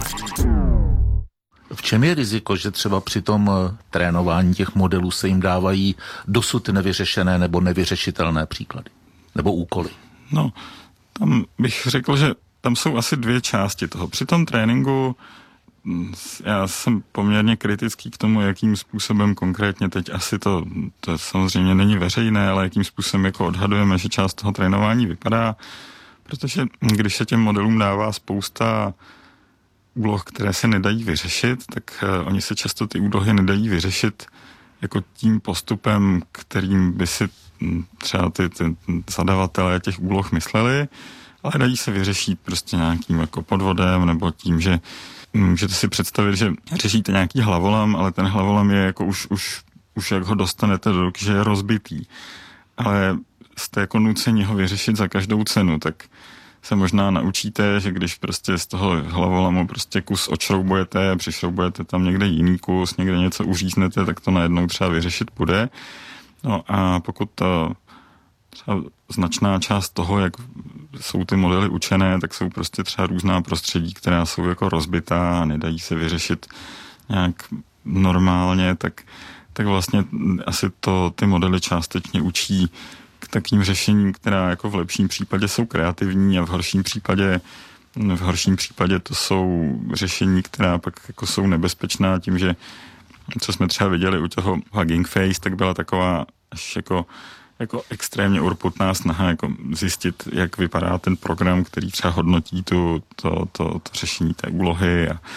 V čem je riziko, že třeba při tom trénování těch modelů se jim dávají dosud nevyřešené nebo nevyřešitelné příklady? Nebo úkoly? No, tam bych řekl, že tam jsou asi dvě části toho. Při tom tréninku já jsem poměrně kritický k tomu, jakým způsobem konkrétně teď asi to, to samozřejmě není veřejné, ale jakým způsobem jako odhadujeme, že část toho trénování vypadá, protože když se těm modelům dává spousta úloh, které se nedají vyřešit, tak uh, oni se často ty úlohy nedají vyřešit jako tím postupem, kterým by si m, třeba ty, ty zadavatelé těch úloh mysleli, ale dají se vyřešit prostě nějakým jako podvodem nebo tím, že můžete si představit, že řešíte nějaký hlavolam, ale ten hlavolam je jako už, už, už jak ho dostanete do ruky, že je rozbitý. Ale jste jako nuceni ho vyřešit za každou cenu, tak se možná naučíte, že když prostě z toho hlavolamu prostě kus odšroubujete, přišroubujete tam někde jiný kus, někde něco uříznete, tak to najednou třeba vyřešit bude. No a pokud to třeba značná část toho, jak jsou ty modely učené, tak jsou prostě třeba různá prostředí, která jsou jako rozbitá a nedají se vyřešit nějak normálně, tak, tak vlastně asi to ty modely částečně učí k takým řešením, která jako v lepším případě jsou kreativní a v horším případě v horším případě to jsou řešení, která pak jako jsou nebezpečná tím, že co jsme třeba viděli u toho Hugging Face, tak byla taková až jako jako extrémně urputná snaha jako zjistit, jak vypadá ten program, který třeba hodnotí tu, to, to, to řešení té úlohy a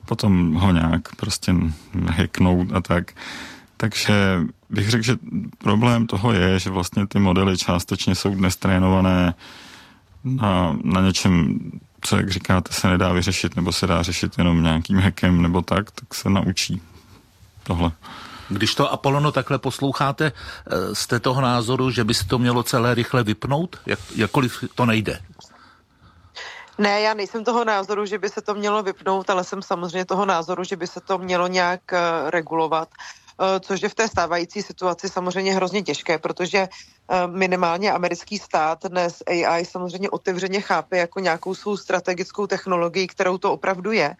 potom ho nějak prostě hacknout a tak. Takže bych řekl, že problém toho je, že vlastně ty modely částečně jsou dnes trénované na, na něčem, co, jak říkáte, se nedá vyřešit, nebo se dá řešit jenom nějakým hackem nebo tak, tak se naučí tohle. Když to Apollono takhle posloucháte, jste toho názoru, že by se to mělo celé rychle vypnout? Jak, jakkoliv to nejde? Ne, já nejsem toho názoru, že by se to mělo vypnout, ale jsem samozřejmě toho názoru, že by se to mělo nějak uh, regulovat, uh, což je v té stávající situaci samozřejmě hrozně těžké, protože uh, minimálně americký stát dnes A I samozřejmě otevřeně chápe jako nějakou svou strategickou technologii, kterou to opravdu je.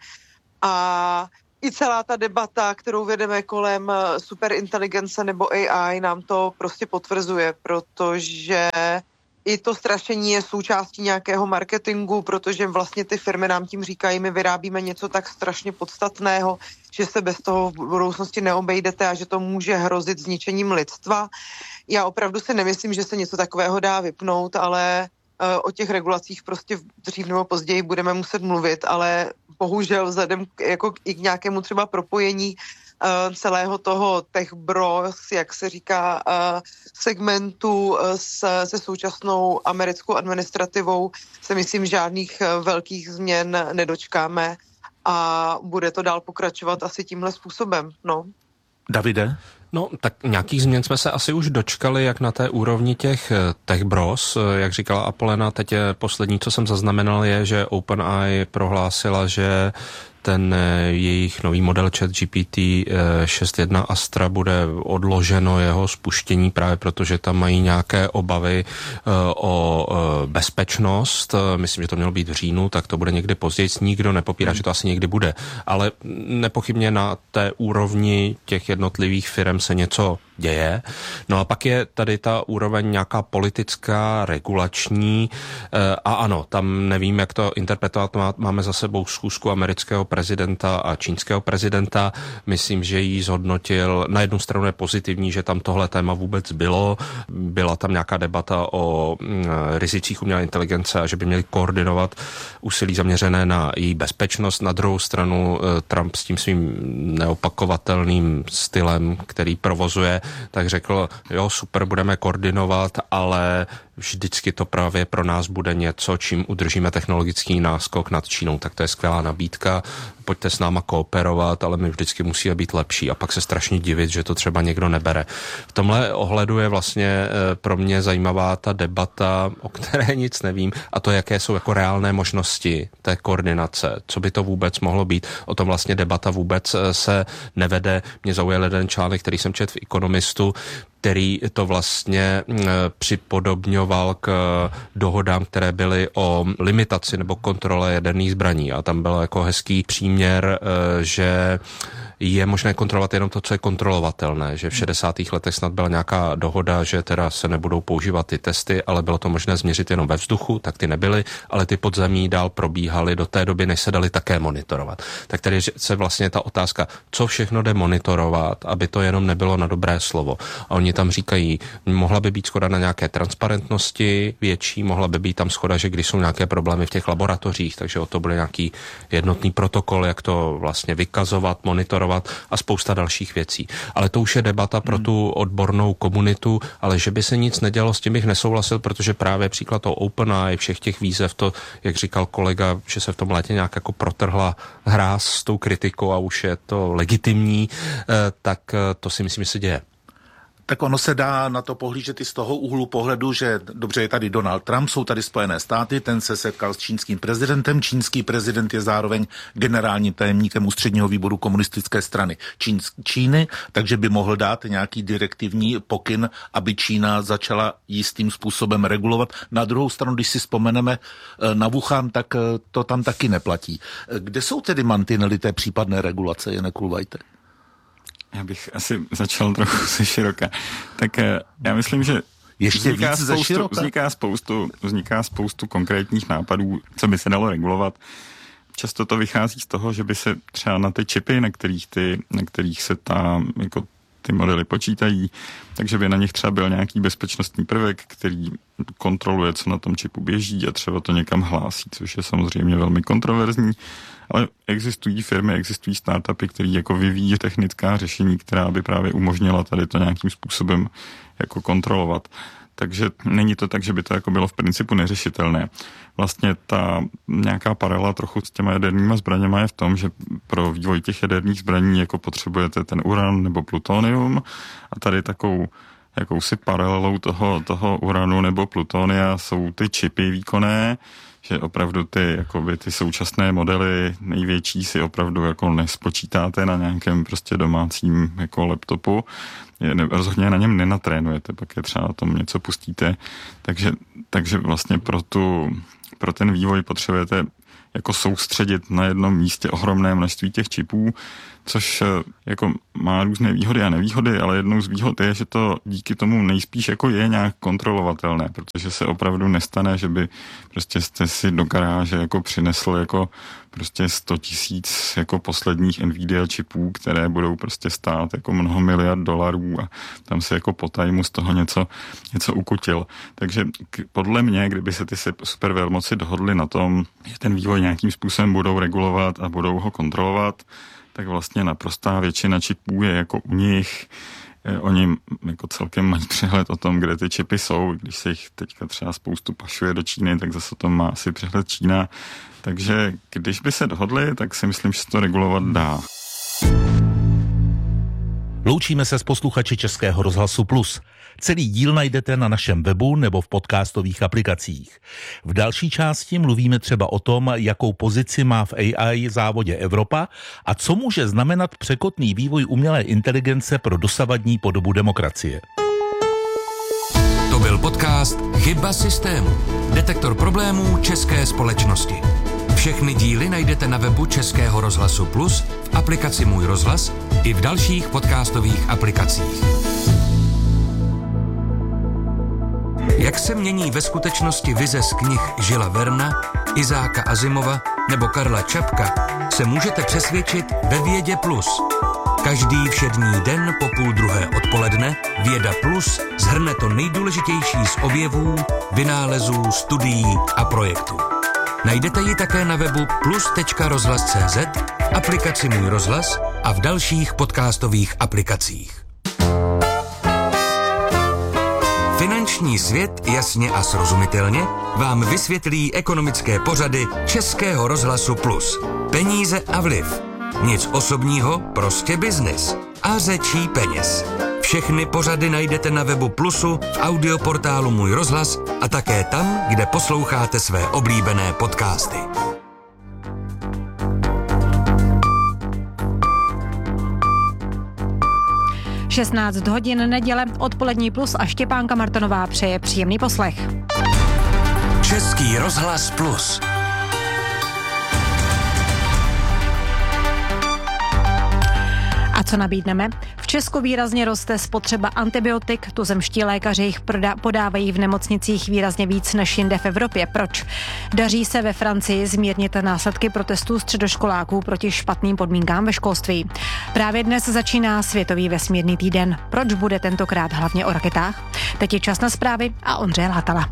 A i celá ta debata, kterou vedeme kolem superinteligence nebo A I, nám to prostě potvrzuje, protože i to strašení je součástí nějakého marketingu, protože vlastně ty firmy nám tím říkají, my vyrábíme něco tak strašně podstatného, že se bez toho v budoucnosti neobejdete a že to může hrozit zničením lidstva. Já opravdu si nemyslím, že se něco takového dá vypnout, ale o těch regulacích prostě dřív nebo později budeme muset mluvit, ale bohužel vzhledem k, jako i k nějakému třeba propojení uh, celého toho tech bros, jak se říká, uh, segmentu uh, s, se současnou americkou administrativou se myslím žádných uh, velkých změn nedočkáme a bude to dál pokračovat asi tímhle způsobem, no. Davide? No, tak nějakých změn jsme se asi už dočkali, jak na té úrovni těch tech bros, jak říkala Apolena, teď je poslední, co jsem zaznamenal, je, že OpenAI prohlásila, že ten jejich nový model ChatGPT šest tečka jedna Astra bude odloženo jeho spuštění právě protože tam mají nějaké obavy o bezpečnost. Myslím, že to mělo být v říjnu, tak to bude někdy později. Nikdo nepopírá, hmm. že to asi někdy bude. Ale nepochybně na té úrovni těch jednotlivých firm se něco děje. No a pak je tady ta úroveň nějaká politická, regulační a ano, tam nevím, jak to interpretovat. Máme za sebou schůzku amerického prezidenta a čínského prezidenta. Myslím, že jí zhodnotil. Na jednu stranu je pozitivní, že tam tohle téma vůbec bylo. Byla tam nějaká debata o rizicích umělé inteligence a že by měli koordinovat úsilí zaměřené na její bezpečnost. Na druhou stranu Trump s tím svým neopakovatelným stylem, který provozuje, tak řekl, jo, super, budeme koordinovat, ale vždycky to právě pro nás bude něco, čím udržíme technologický náskok nad Čínou. Tak to je skvělá nabídka, pojďte s náma kooperovat, ale my vždycky musíme být lepší a pak se strašně divit, že to třeba někdo nebere. V tomhle ohledu je vlastně pro mě zajímavá ta debata, o které nic nevím, a to, jaké jsou jako reálné možnosti té koordinace, co by to vůbec mohlo být. O tom vlastně debata vůbec se nevede. Mě zaujal jeden článek, který jsem četl v Economistu, který to vlastně připodobňoval k dohodám, které byly o limitaci nebo kontrole jaderných zbraní. A tam byl jako hezký příměr, že je možné kontrolovat jenom to, co je kontrolovatelné, že v šedesátých letech snad byla nějaká dohoda, že teda se nebudou používat ty testy, ale bylo to možné změřit jenom ve vzduchu, tak ty nebyly, ale ty podzemí dál probíhaly do té doby, než se dali také monitorovat. Tak tady se vlastně ta otázka, co všechno jde monitorovat, aby to jenom nebylo na dobré slovo. A oni tam říkají, mohla by být shoda na nějaké transparentnosti větší, mohla by být tam shoda, že když jsou nějaké problémy v těch laboratořích, takže o to bude nějaký jednotný protokol, jak to vlastně vykazovat, monitorovat a spousta dalších věcí. Ale to už je debata pro tu odbornou komunitu, ale že by se nic nedělo, s tím bych nesouhlasil, protože právě příklad toho OpenAI, všech těch výzev, to, jak říkal kolega, že se v tom létě nějak jako protrhla hráz s tou kritikou a už je to legitimní, tak to si myslím, že se děje. Tak ono se dá na to pohlížet i z toho úhlu pohledu, že dobře, je tady Donald Trump, jsou tady Spojené státy, ten se setkal s čínským prezidentem, čínský prezident je zároveň generálním tajemníkem ústředního výboru komunistické strany Čín, Číny, takže by mohl dát nějaký direktivní pokyn, aby Čína začala jistým způsobem regulovat. Na druhou stranu, když si vzpomeneme na Wuhan, tak to tam taky neplatí. Kde jsou tedy mantinely té případné regulace, Jene Kulvajte? Já bych asi začal trochu ze široka. Tak já myslím, že ještě vzniká, víc spoustu, vzniká, spoustu, vzniká spoustu konkrétních nápadů, co by se dalo regulovat. Často to vychází z toho, že by se třeba na ty čipy, na kterých, ty, na kterých se ta, jako ty modely počítají, takže by na nich třeba byl nějaký bezpečnostní prvek, který kontroluje, co na tom čipu běží a třeba to někam hlásí, což je samozřejmě velmi kontroverzní, ale existují firmy, existují startupy, které jako vyvíjí technická řešení, která by právě umožnila tady to nějakým způsobem jako kontrolovat. Takže není to tak, že by to jako bylo v principu neřešitelné. Vlastně ta nějaká paralela trochu s těma jadernýma zbraněma je v tom, že pro vývoj těch jaderných zbraní jako potřebujete ten uran nebo plutonium a tady takovou jakousi paralelou toho, toho uranu nebo plutonia jsou ty čipy výkonné, že opravdu ty, jakoby, ty současné modely největší si opravdu jako nespočítáte na nějakém prostě domácím jako laptopu. Je, ne, rozhodně na něm nenatrénujete, pak je třeba na tom něco pustíte. Takže, takže vlastně pro, tu, pro ten vývoj potřebujete jako soustředit na jednom místě ohromné množství těch čipů, což jako má různé výhody a nevýhody, ale jednou z výhod je, že to díky tomu nejspíš jako je nějak kontrolovatelné, protože se opravdu nestane, že by prostě jste si do garáže jako přinesl jako prostě sto tisíc jako posledních Nvidia čipů, které budou prostě stát jako mnoho miliard dolarů a tam se jako po tajmu z toho něco, něco ukutil. Takže k, podle mě, kdyby se ty supervelmoci dohodly na tom, že ten vývoj nějakým způsobem budou regulovat a budou ho kontrolovat, tak vlastně naprostá většina čipů je jako u nich. Oni jako celkem mají přehled o tom, kde ty čipy jsou. Když se jich teďka třeba spoustu pašuje do Číny, tak zase to má asi přehled Čína. Takže když by se dohodli, tak si myslím, že se to regulovat dá. Loučíme se s posluchači Českého rozhlasu Plus. Celý díl najdete na našem webu nebo v podcastových aplikacích. V další části mluvíme třeba o tom, jakou pozici má v A I závodě Evropa a co může znamenat překotný vývoj umělé inteligence pro dosavadní podobu demokracie. To byl podcast Chyba systému. Detektor problémů české společnosti. Všechny díly najdete na webu Českého rozhlasu Plus, v aplikaci Můj rozhlas i v dalších podcastových aplikacích. Jak se mění ve skutečnosti vize z knih Žila Verna, Izáka Asimova nebo Karla Čapka, se můžete přesvědčit ve Vědě Plus. Každý všední den po půl druhé odpoledne Věda Plus shrne to nejdůležitější z objevů, vynálezů, studií a projektů. Najdete ji také na webu plus tečka rozhlas tečka cé zet, v aplikaci Můj rozhlas a v dalších podcastových aplikacích. Finanční svět jasně a srozumitelně vám vysvětlí ekonomické pořady Českého rozhlasu Plus. Peníze a vliv. Nic osobního, prostě biznis. A řečí peněz. Všechny pořady najdete na webu Plusu, v audioportálu Můj rozhlas a také tam, kde posloucháte své oblíbené podcasty. šestnáct hodin neděle, odpolední Plus a Štěpánka Martonová přeje příjemný poslech. Český rozhlas Plus. A co nabídneme? V Česku výrazně roste spotřeba antibiotik, tuzemští lékaři jich podávají v nemocnicích výrazně víc než jinde v Evropě. Proč? Daří se ve Francii zmírnit následky protestů středoškoláků proti špatným podmínkám ve školství. Právě dnes začíná Světový vesmírný týden. Proč bude tentokrát hlavně o raketách? Teď je čas na zprávy a Ondřeje Lhatala.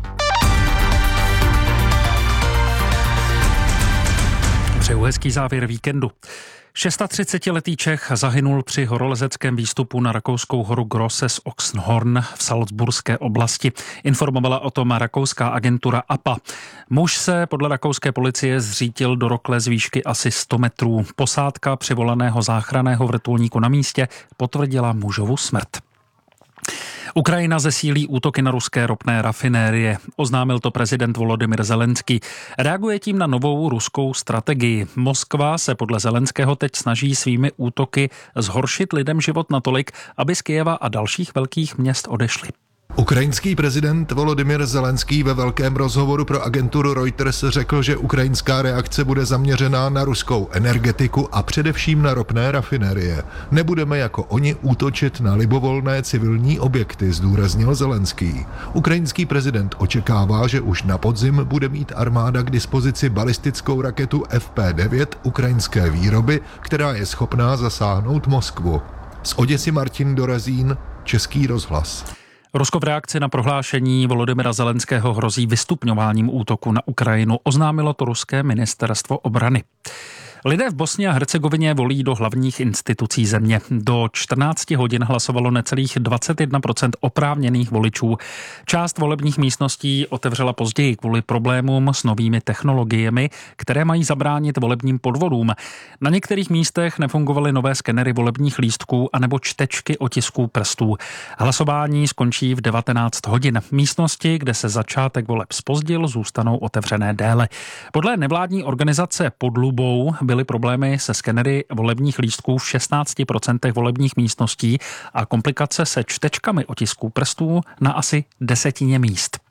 Přeju hezký závěr víkendu. třicetišestiletý Čech zahynul při horolezeckém výstupu na rakouskou horu Grosses Oxenhorn v Salzburské oblasti. Informovala o tom rakouská agentura A P A. Muž se podle rakouské policie zřítil do rokle z výšky asi sto metrů. Posádka přivolaného záchranného vrtulníku na místě potvrdila mužovu smrt. Ukrajina zesílí útoky na ruské ropné rafinérie. Oznámil to prezident Volodymyr Zelenský. Reaguje tím na novou ruskou strategii. Moskva se podle Zelenského teď snaží svými útoky zhoršit lidem život natolik, aby z Kyjeva a dalších velkých měst odešli. Ukrajinský prezident Volodymyr Zelenský ve velkém rozhovoru pro agenturu Reuters řekl, že ukrajinská reakce bude zaměřená na ruskou energetiku a především na ropné rafinérie. Nebudeme jako oni útočit na libovolné civilní objekty, zdůraznil Zelenský. Ukrajinský prezident očekává, že už na podzim bude mít armáda k dispozici balistickou raketu F P devět ukrajinské výroby, která je schopná zasáhnout Moskvu. Z Oděsy Martin Dorazín, Český rozhlas. Rusko v reakci na prohlášení Volodymyra Zelenského hrozí vystupňováním útoku na Ukrajinu. Oznámilo to ruské ministerstvo obrany. Lidé v Bosně a Hercegovině volí do hlavních institucí země. Do čtrnácti hodin hlasovalo necelých dvacet jedna procent oprávněných voličů. Část volebních místností otevřela později kvůli problémům s novými technologiemi, které mají zabránit volebním podvodům. Na některých místech nefungovaly nové skenery volebních lístků anebo čtečky otisků prstů. Hlasování skončí v devatenáct hodin. Místnosti, kde se začátek voleb zpozdil, zůstanou otevřené déle. Podle nevládní organizace Pod Lubou byly problémy se skenery volebních lístků v šestnácti procentech volebních místností a komplikace se čtečkami otisků prstů na asi desetině míst.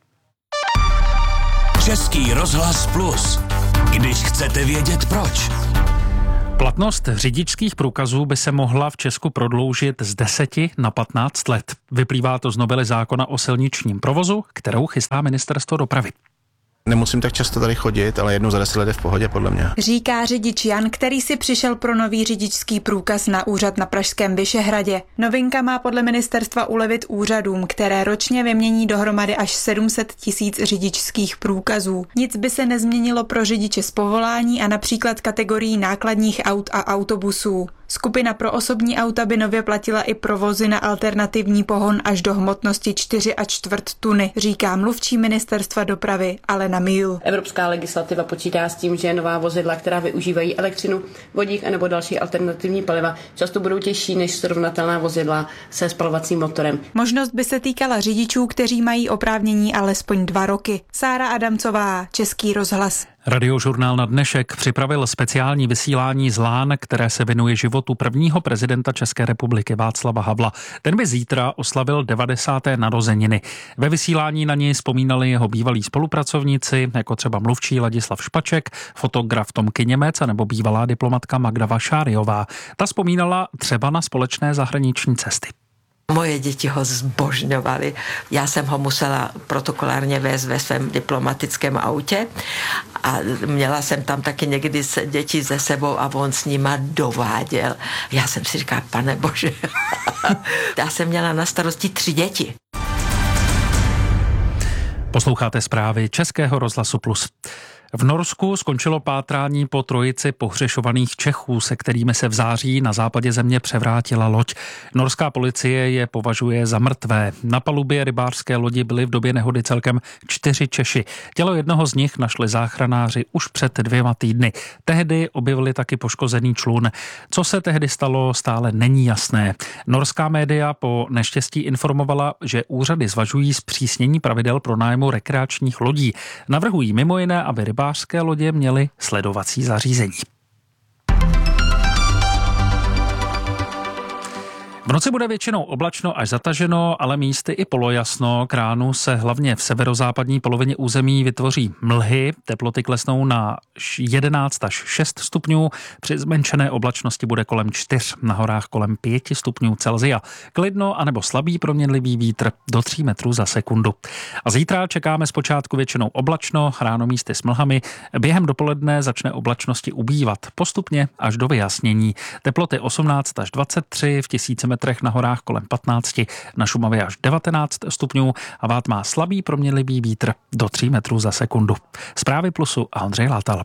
Český rozhlas Plus. Když chcete vědět proč. Platnost řidičských průkazů by se mohla v Česku prodloužit z deseti na patnáct let. Vyplývá to z novely zákona o silničním provozu, kterou chystá ministerstvo dopravy. Nemusím tak často tady chodit, ale jednou za deset let je v pohodě podle mě. Říká řidič Jan, který si přišel pro nový řidičský průkaz na úřad na pražském Vyšehradě. Novinka má podle ministerstva ulevit úřadům, které ročně vymění dohromady až sedm set tisíc řidičských průkazů. Nic by se nezměnilo pro řidiče z povolání a například kategorií nákladních aut a autobusů. Skupina pro osobní auta by nově platila i provozy na alternativní pohon až do hmotnosti čtyři a čtvrt tuny, říká mluvčí ministerstva dopravy Alena Míl. Evropská legislativa počítá s tím, že nová vozidla, která využívají elektřinu, vodík anebo další alternativní paliva, často budou těžší než srovnatelná vozidla se spalovacím motorem. Možnost by se týkala řidičů, kteří mají oprávnění alespoň dva roky. Sára Adamcová, Český rozhlas. Radiožurnál Na dnešek připravil speciální vysílání z Lán, které se věnuje životu prvního prezidenta České republiky Václava Havla. Ten by zítra oslavil devadesáté narozeniny. Ve vysílání na něj vzpomínali jeho bývalí spolupracovníci, jako třeba mluvčí Ladislav Špaček, fotograf Tomky Němec a nebo bývalá diplomatka Magda Vašáriová. Ta vzpomínala třeba na společné zahraniční cesty. Moje děti ho zbožňovaly. Já jsem ho musela protokolárně vést ve svém diplomatickém autě a měla jsem tam taky někdy děti ze sebou a on s nima dováděl. Já jsem si říkala, pane bože, já jsem měla na starosti tři děti. Posloucháte zprávy Českého rozhlasu Plus. V Norsku skončilo pátrání po trojici pohřešovaných Čechů, se kterými se v září na západě země převrátila loď. Norská policie je považuje za mrtvé. Na palubě rybářské lodi byly v době nehody celkem čtyři Češi. Tělo jednoho z nich našli záchranáři už před dvěma týdny. Tehdy objevili taky poškozený člun. Co se tehdy stalo, stále není jasné. Norská média po neštěstí informovala, že úřady zvažují zpřísnění pravidel pro nájmu rekreačních lodí. Navrhují mimo jiné, aby rybářské lodě měly sledovací zařízení. V noci bude většinou oblačno až zataženo, ale místy i polojasno. K ránu se hlavně v severozápadní polovině území vytvoří mlhy. Teploty klesnou na jedenáct až šest stupňů. Při zmenšené oblačnosti bude kolem čtyř, na horách kolem pět stupňů Celsia. Klidno anebo slabý proměnlivý vítr do tří metrů za sekundu. A zítra čekáme zpočátku většinou oblačno, ráno místy s mlhami. Během dopoledne začne oblačnosti ubývat postupně až do vyjasnění. Teploty osmnáct až dvacet tři, v tisícimetrech na horách kolem patnáct, na Šumavě až devatenáct stupňů a vád má slabý proměnlivý vítr do tří metrů za sekundu. Zprávy Plusu a Ondřej Látal.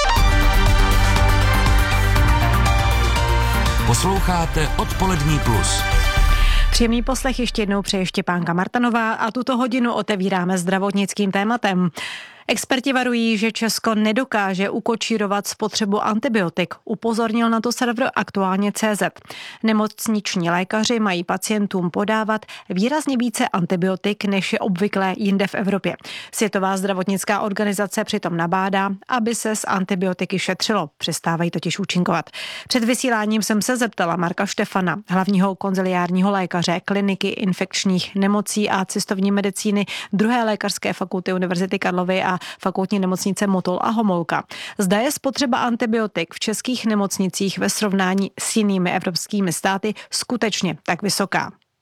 Posloucháte Odpolední Plus. Příjemný poslech ještě jednou přeje Štěpánka Martanová a tuto hodinu otevíráme zdravotnickým tématem. Experti varují, že Česko nedokáže ukočírovat spotřebu antibiotik. Upozornil na to server aktuálně tečka cé zet. Nemocniční lékaři mají pacientům podávat výrazně více antibiotik, než je obvyklé jinde v Evropě. Světová zdravotnická organizace přitom nabádá, aby se s antibiotiky šetřilo. Přestávají totiž účinkovat. Před vysíláním jsem se zeptala Marka Štefana, hlavního konziliárního lékaře kliniky infekčních nemocí a cestovní medicíny druhé lékařské fakulty Univerzity Karlovy a fakultní nemocnice Motol a Homolka. Zda je spotřeba antibiotik v českých nemocnicích ve srovnání s jinými evropskými státy skutečně tak vysoká?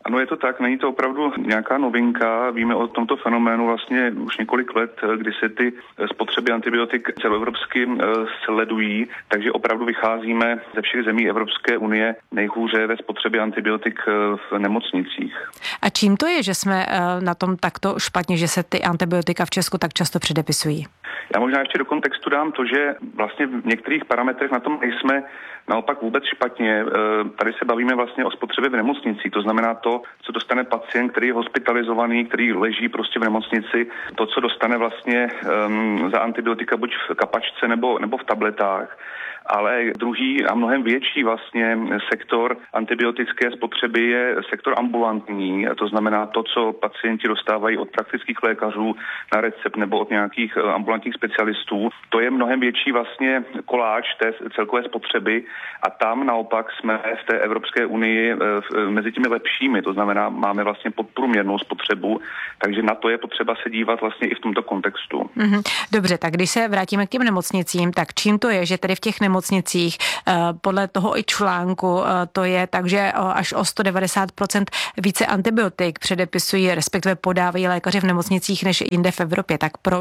Ano, je to tak, není to opravdu nějaká novinka. Víme o tomto fenoménu vlastně už několik let, kdy se ty spotřeby antibiotik celoevropsky sledují, takže opravdu vycházíme ze všech zemí Evropské unie nejhůře ve spotřebě antibiotik v nemocnicích. A čím to je, že jsme na tom takto špatně, že se ty antibiotika v Česku tak často předepisují? Já možná ještě do kontextu dám to, že vlastně v některých parametrech na tom nejsme naopak vůbec špatně. Tady se bavíme vlastně o spotřebě v nemocnici, to znamená to, co dostane pacient, který je hospitalizovaný, který leží prostě v nemocnici, to, co dostane vlastně um, za antibiotika buď v kapačce nebo, nebo v tabletách. Ale druhý a mnohem větší vlastně sektor antibiotické spotřeby je sektor ambulantní. To znamená to, co pacienti dostávají od praktických lékařů na recept nebo od nějakých ambulantních specialistů. To je mnohem větší vlastně koláč té celkové spotřeby a tam naopak jsme v té Evropské unii mezi těmi lepšími. To znamená, máme vlastně podprůměrnou spotřebu, takže na to je potřeba se dívat vlastně i v tomto kontextu. Mm-hmm. Dobře, tak když se vrátíme k těm nemocnicím, tak čím to je, že tedy v těch nemocnicích nemocnicích. Podle toho i článku to je tak, že až o sto devadesát procent více antibiotik předepisují, respektive podávají lékaři v nemocnicích než jinde v Evropě. Tak proč?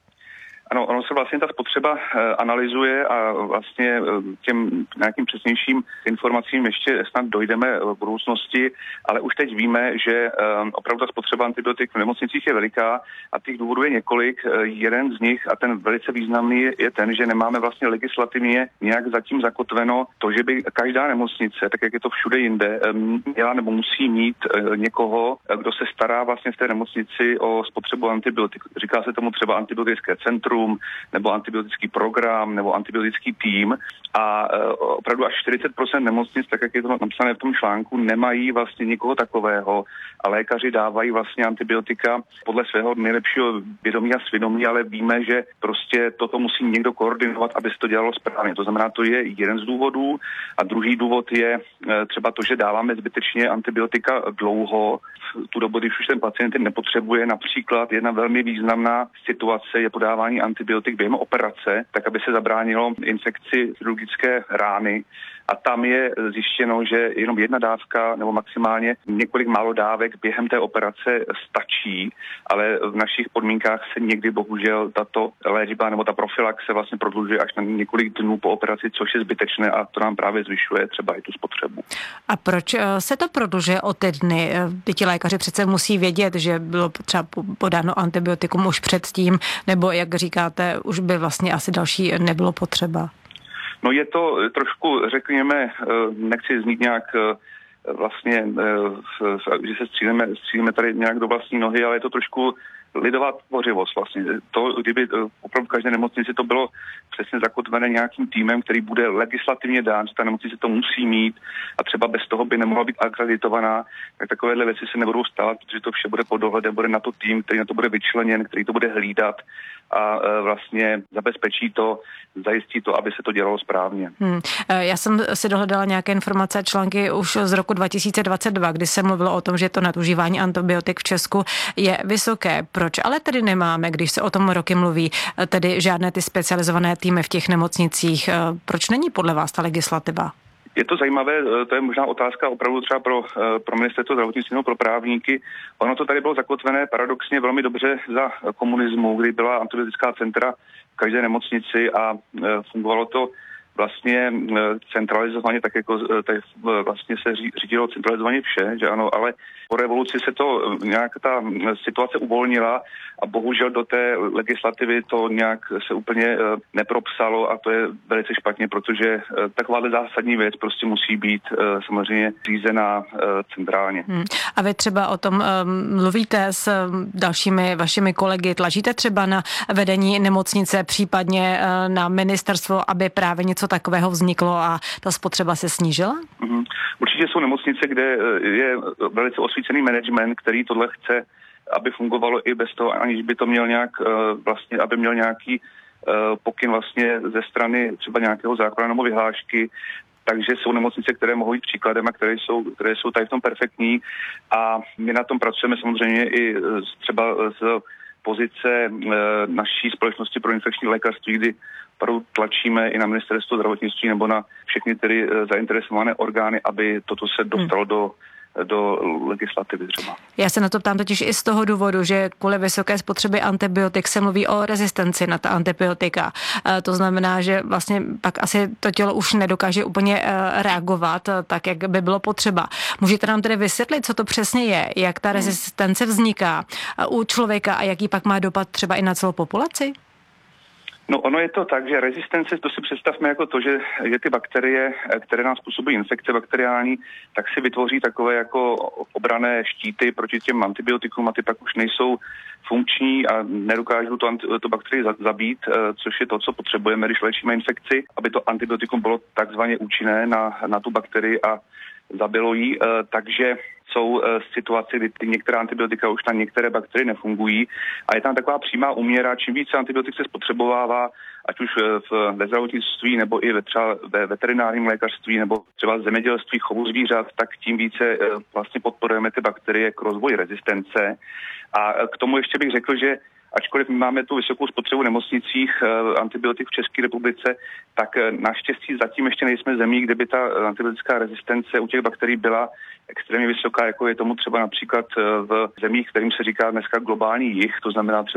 Ano, ono se vlastně ta spotřeba analyzuje a vlastně těm nějakým přesnějším informacím ještě snad dojdeme v budoucnosti, ale už teď víme, že opravdu ta spotřeba antibiotik v nemocnicích je veliká a těch důvodů je několik. Jeden z nich a ten velice významný je ten, že nemáme vlastně legislativně nějak zatím zakotveno to, že by každá nemocnice, tak jak je to všude jinde, měla nebo musí mít někoho, kdo se stará vlastně v té nemocnici o spotřebu antibiotik. Říká se tomu třeba antibiotické centrum nebo antibiotický program, nebo antibiotický tým a e, opravdu až čtyřicet procent nemocnic, tak jak je to napsané v tom článku, nemají vlastně nikoho takového a lékaři dávají vlastně antibiotika podle svého nejlepšího vědomí a svědomí, ale víme, že prostě toto musí někdo koordinovat, aby se to dělalo správně. To znamená, to je jeden z důvodů a druhý důvod je e, třeba to, že dáváme zbytečně antibiotika dlouho, v tu dobu, když už ten pacient nepotřebuje. Například jedna velmi významná situace je podávání antibiotik během operace, tak aby se zabránilo infekci chirurgické rány. A tam je zjištěno, že jenom jedna dávka nebo maximálně několik málo dávek během té operace stačí, ale v našich podmínkách se někdy bohužel tato léčba nebo ta profylaxe vlastně prodlužuje až na několik dnů po operaci, což je zbytečné a to nám právě zvyšuje třeba i tu spotřebu. A proč se to prodlužuje o ty dny? Ti lékaři přece musí vědět, že bylo třeba podáno antibiotikum už předtím, nebo jak říkáte, už by vlastně asi další nebylo potřeba. No je to trošku, řekněme, nechci znít nějak vlastně, že se střílíme, střílíme tady nějak do vlastní nohy, ale je to trošku lidová tvořivost vlastně. To, kdyby opravdu v každé nemocnici to bylo přesně zakotvené nějakým týmem, který bude legislativně dán, že ta nemocnice to musí mít a třeba bez toho by nemohla být akreditovaná, tak takovéhle věci se nebudou stát, protože to vše bude pod dohledem, bude na to tým, který na to bude vyčleněn, který to bude hlídat a vlastně zabezpečí to, zajistí to, aby se to dělalo správně. Hmm. Já jsem si dohledala nějaké informace a články už z roku dva tisíce dvacet dva, kdy se mluvilo o tom, že to nadužívání antibiotik v Česku je vysoké. Proč ale tedy nemáme, když se o tom roky mluví, tedy žádné ty specializované týmy v těch nemocnicích? Proč není podle vás ta legislativa? Je to zajímavé, to je možná otázka opravdu třeba pro, pro ministerstvo zdravotnictví nebo pro právníky. Ono to tady bylo zakotvené paradoxně velmi dobře za komunismu, kdy byla antibiotická centra v každé nemocnici a fungovalo to vlastně centralizovaně, tak jako tak vlastně se řídilo centralizovaně vše, že ano, ale po revoluci se to nějak ta situace uvolnila a bohužel do té legislativy to nějak se úplně nepropsalo a to je velice špatně, protože takováhle zásadní věc prostě musí být samozřejmě řízená centrálně. Hmm. A vy třeba o tom mluvíte s dalšími vašimi kolegy, tlačíte třeba na vedení nemocnice, případně na ministerstvo, aby právě něco takového vzniklo a ta spotřeba se snížila? Mm-hmm. Určitě jsou nemocnice, kde je velice osvícený management, který tohle chce, aby fungovalo i bez toho, aniž by to měl nějak vlastně, aby měl nějaký pokyn vlastně ze strany třeba nějakého zákona nebo vyhlášky. Takže jsou nemocnice, které mohou být příkladem a které jsou, které jsou tady v tom perfektní a my na tom pracujeme samozřejmě i třeba z pozice naší společnosti pro infekční lékařství, kdy opravdu tlačíme i na ministerstvo zdravotnictví nebo na všechny tedy zainteresované orgány, aby toto se dostalo do do legislativy třeba. Já se na to ptám totiž i z toho důvodu, že kvůli vysoké spotřeby antibiotik se mluví o rezistenci na ta antibiotika. To znamená, že vlastně pak asi to tělo už nedokáže úplně reagovat tak, jak by bylo potřeba. Můžete nám tedy vysvětlit, co to přesně je, jak ta rezistence vzniká u člověka a jaký pak má dopad třeba i na celou populaci? No ono je to tak, že rezistence, to si představme jako to, že, že ty bakterie, které nám způsobují infekce bakteriální, tak si vytvoří takové jako obranné štíty proti těm antibiotikům a ty pak už nejsou funkční a nedokážou to, to bakterii zabít, což je to, co potřebujeme, když léčíme infekci, aby to antibiotikum bylo takzvaně účinné na, na tu bakterii a zabilo ji, takže jsou situace, kdy ty některé antibiotika už na některé bakterie nefungují a je tam taková přímá úměra, čím více antibiotik se spotřebovává, ať už v, ve zdravotnictví nebo i ve, třeba ve veterinárním lékařství nebo třeba v zemědělství chovu zvířat, tak tím více vlastně podporujeme ty bakterie k rozvoji rezistence. A k tomu ještě bych řekl, že ačkoliv my máme tu vysokou spotřebu v nemocnicích antibiotik v České republice, tak naštěstí zatím ještě nejsme zemí, kde by ta antibiotická rezistence u těch bakterií byla extrémně vysoká, jako je tomu třeba například v zemích, kterým se říká dneska globální jih, to znamená třeba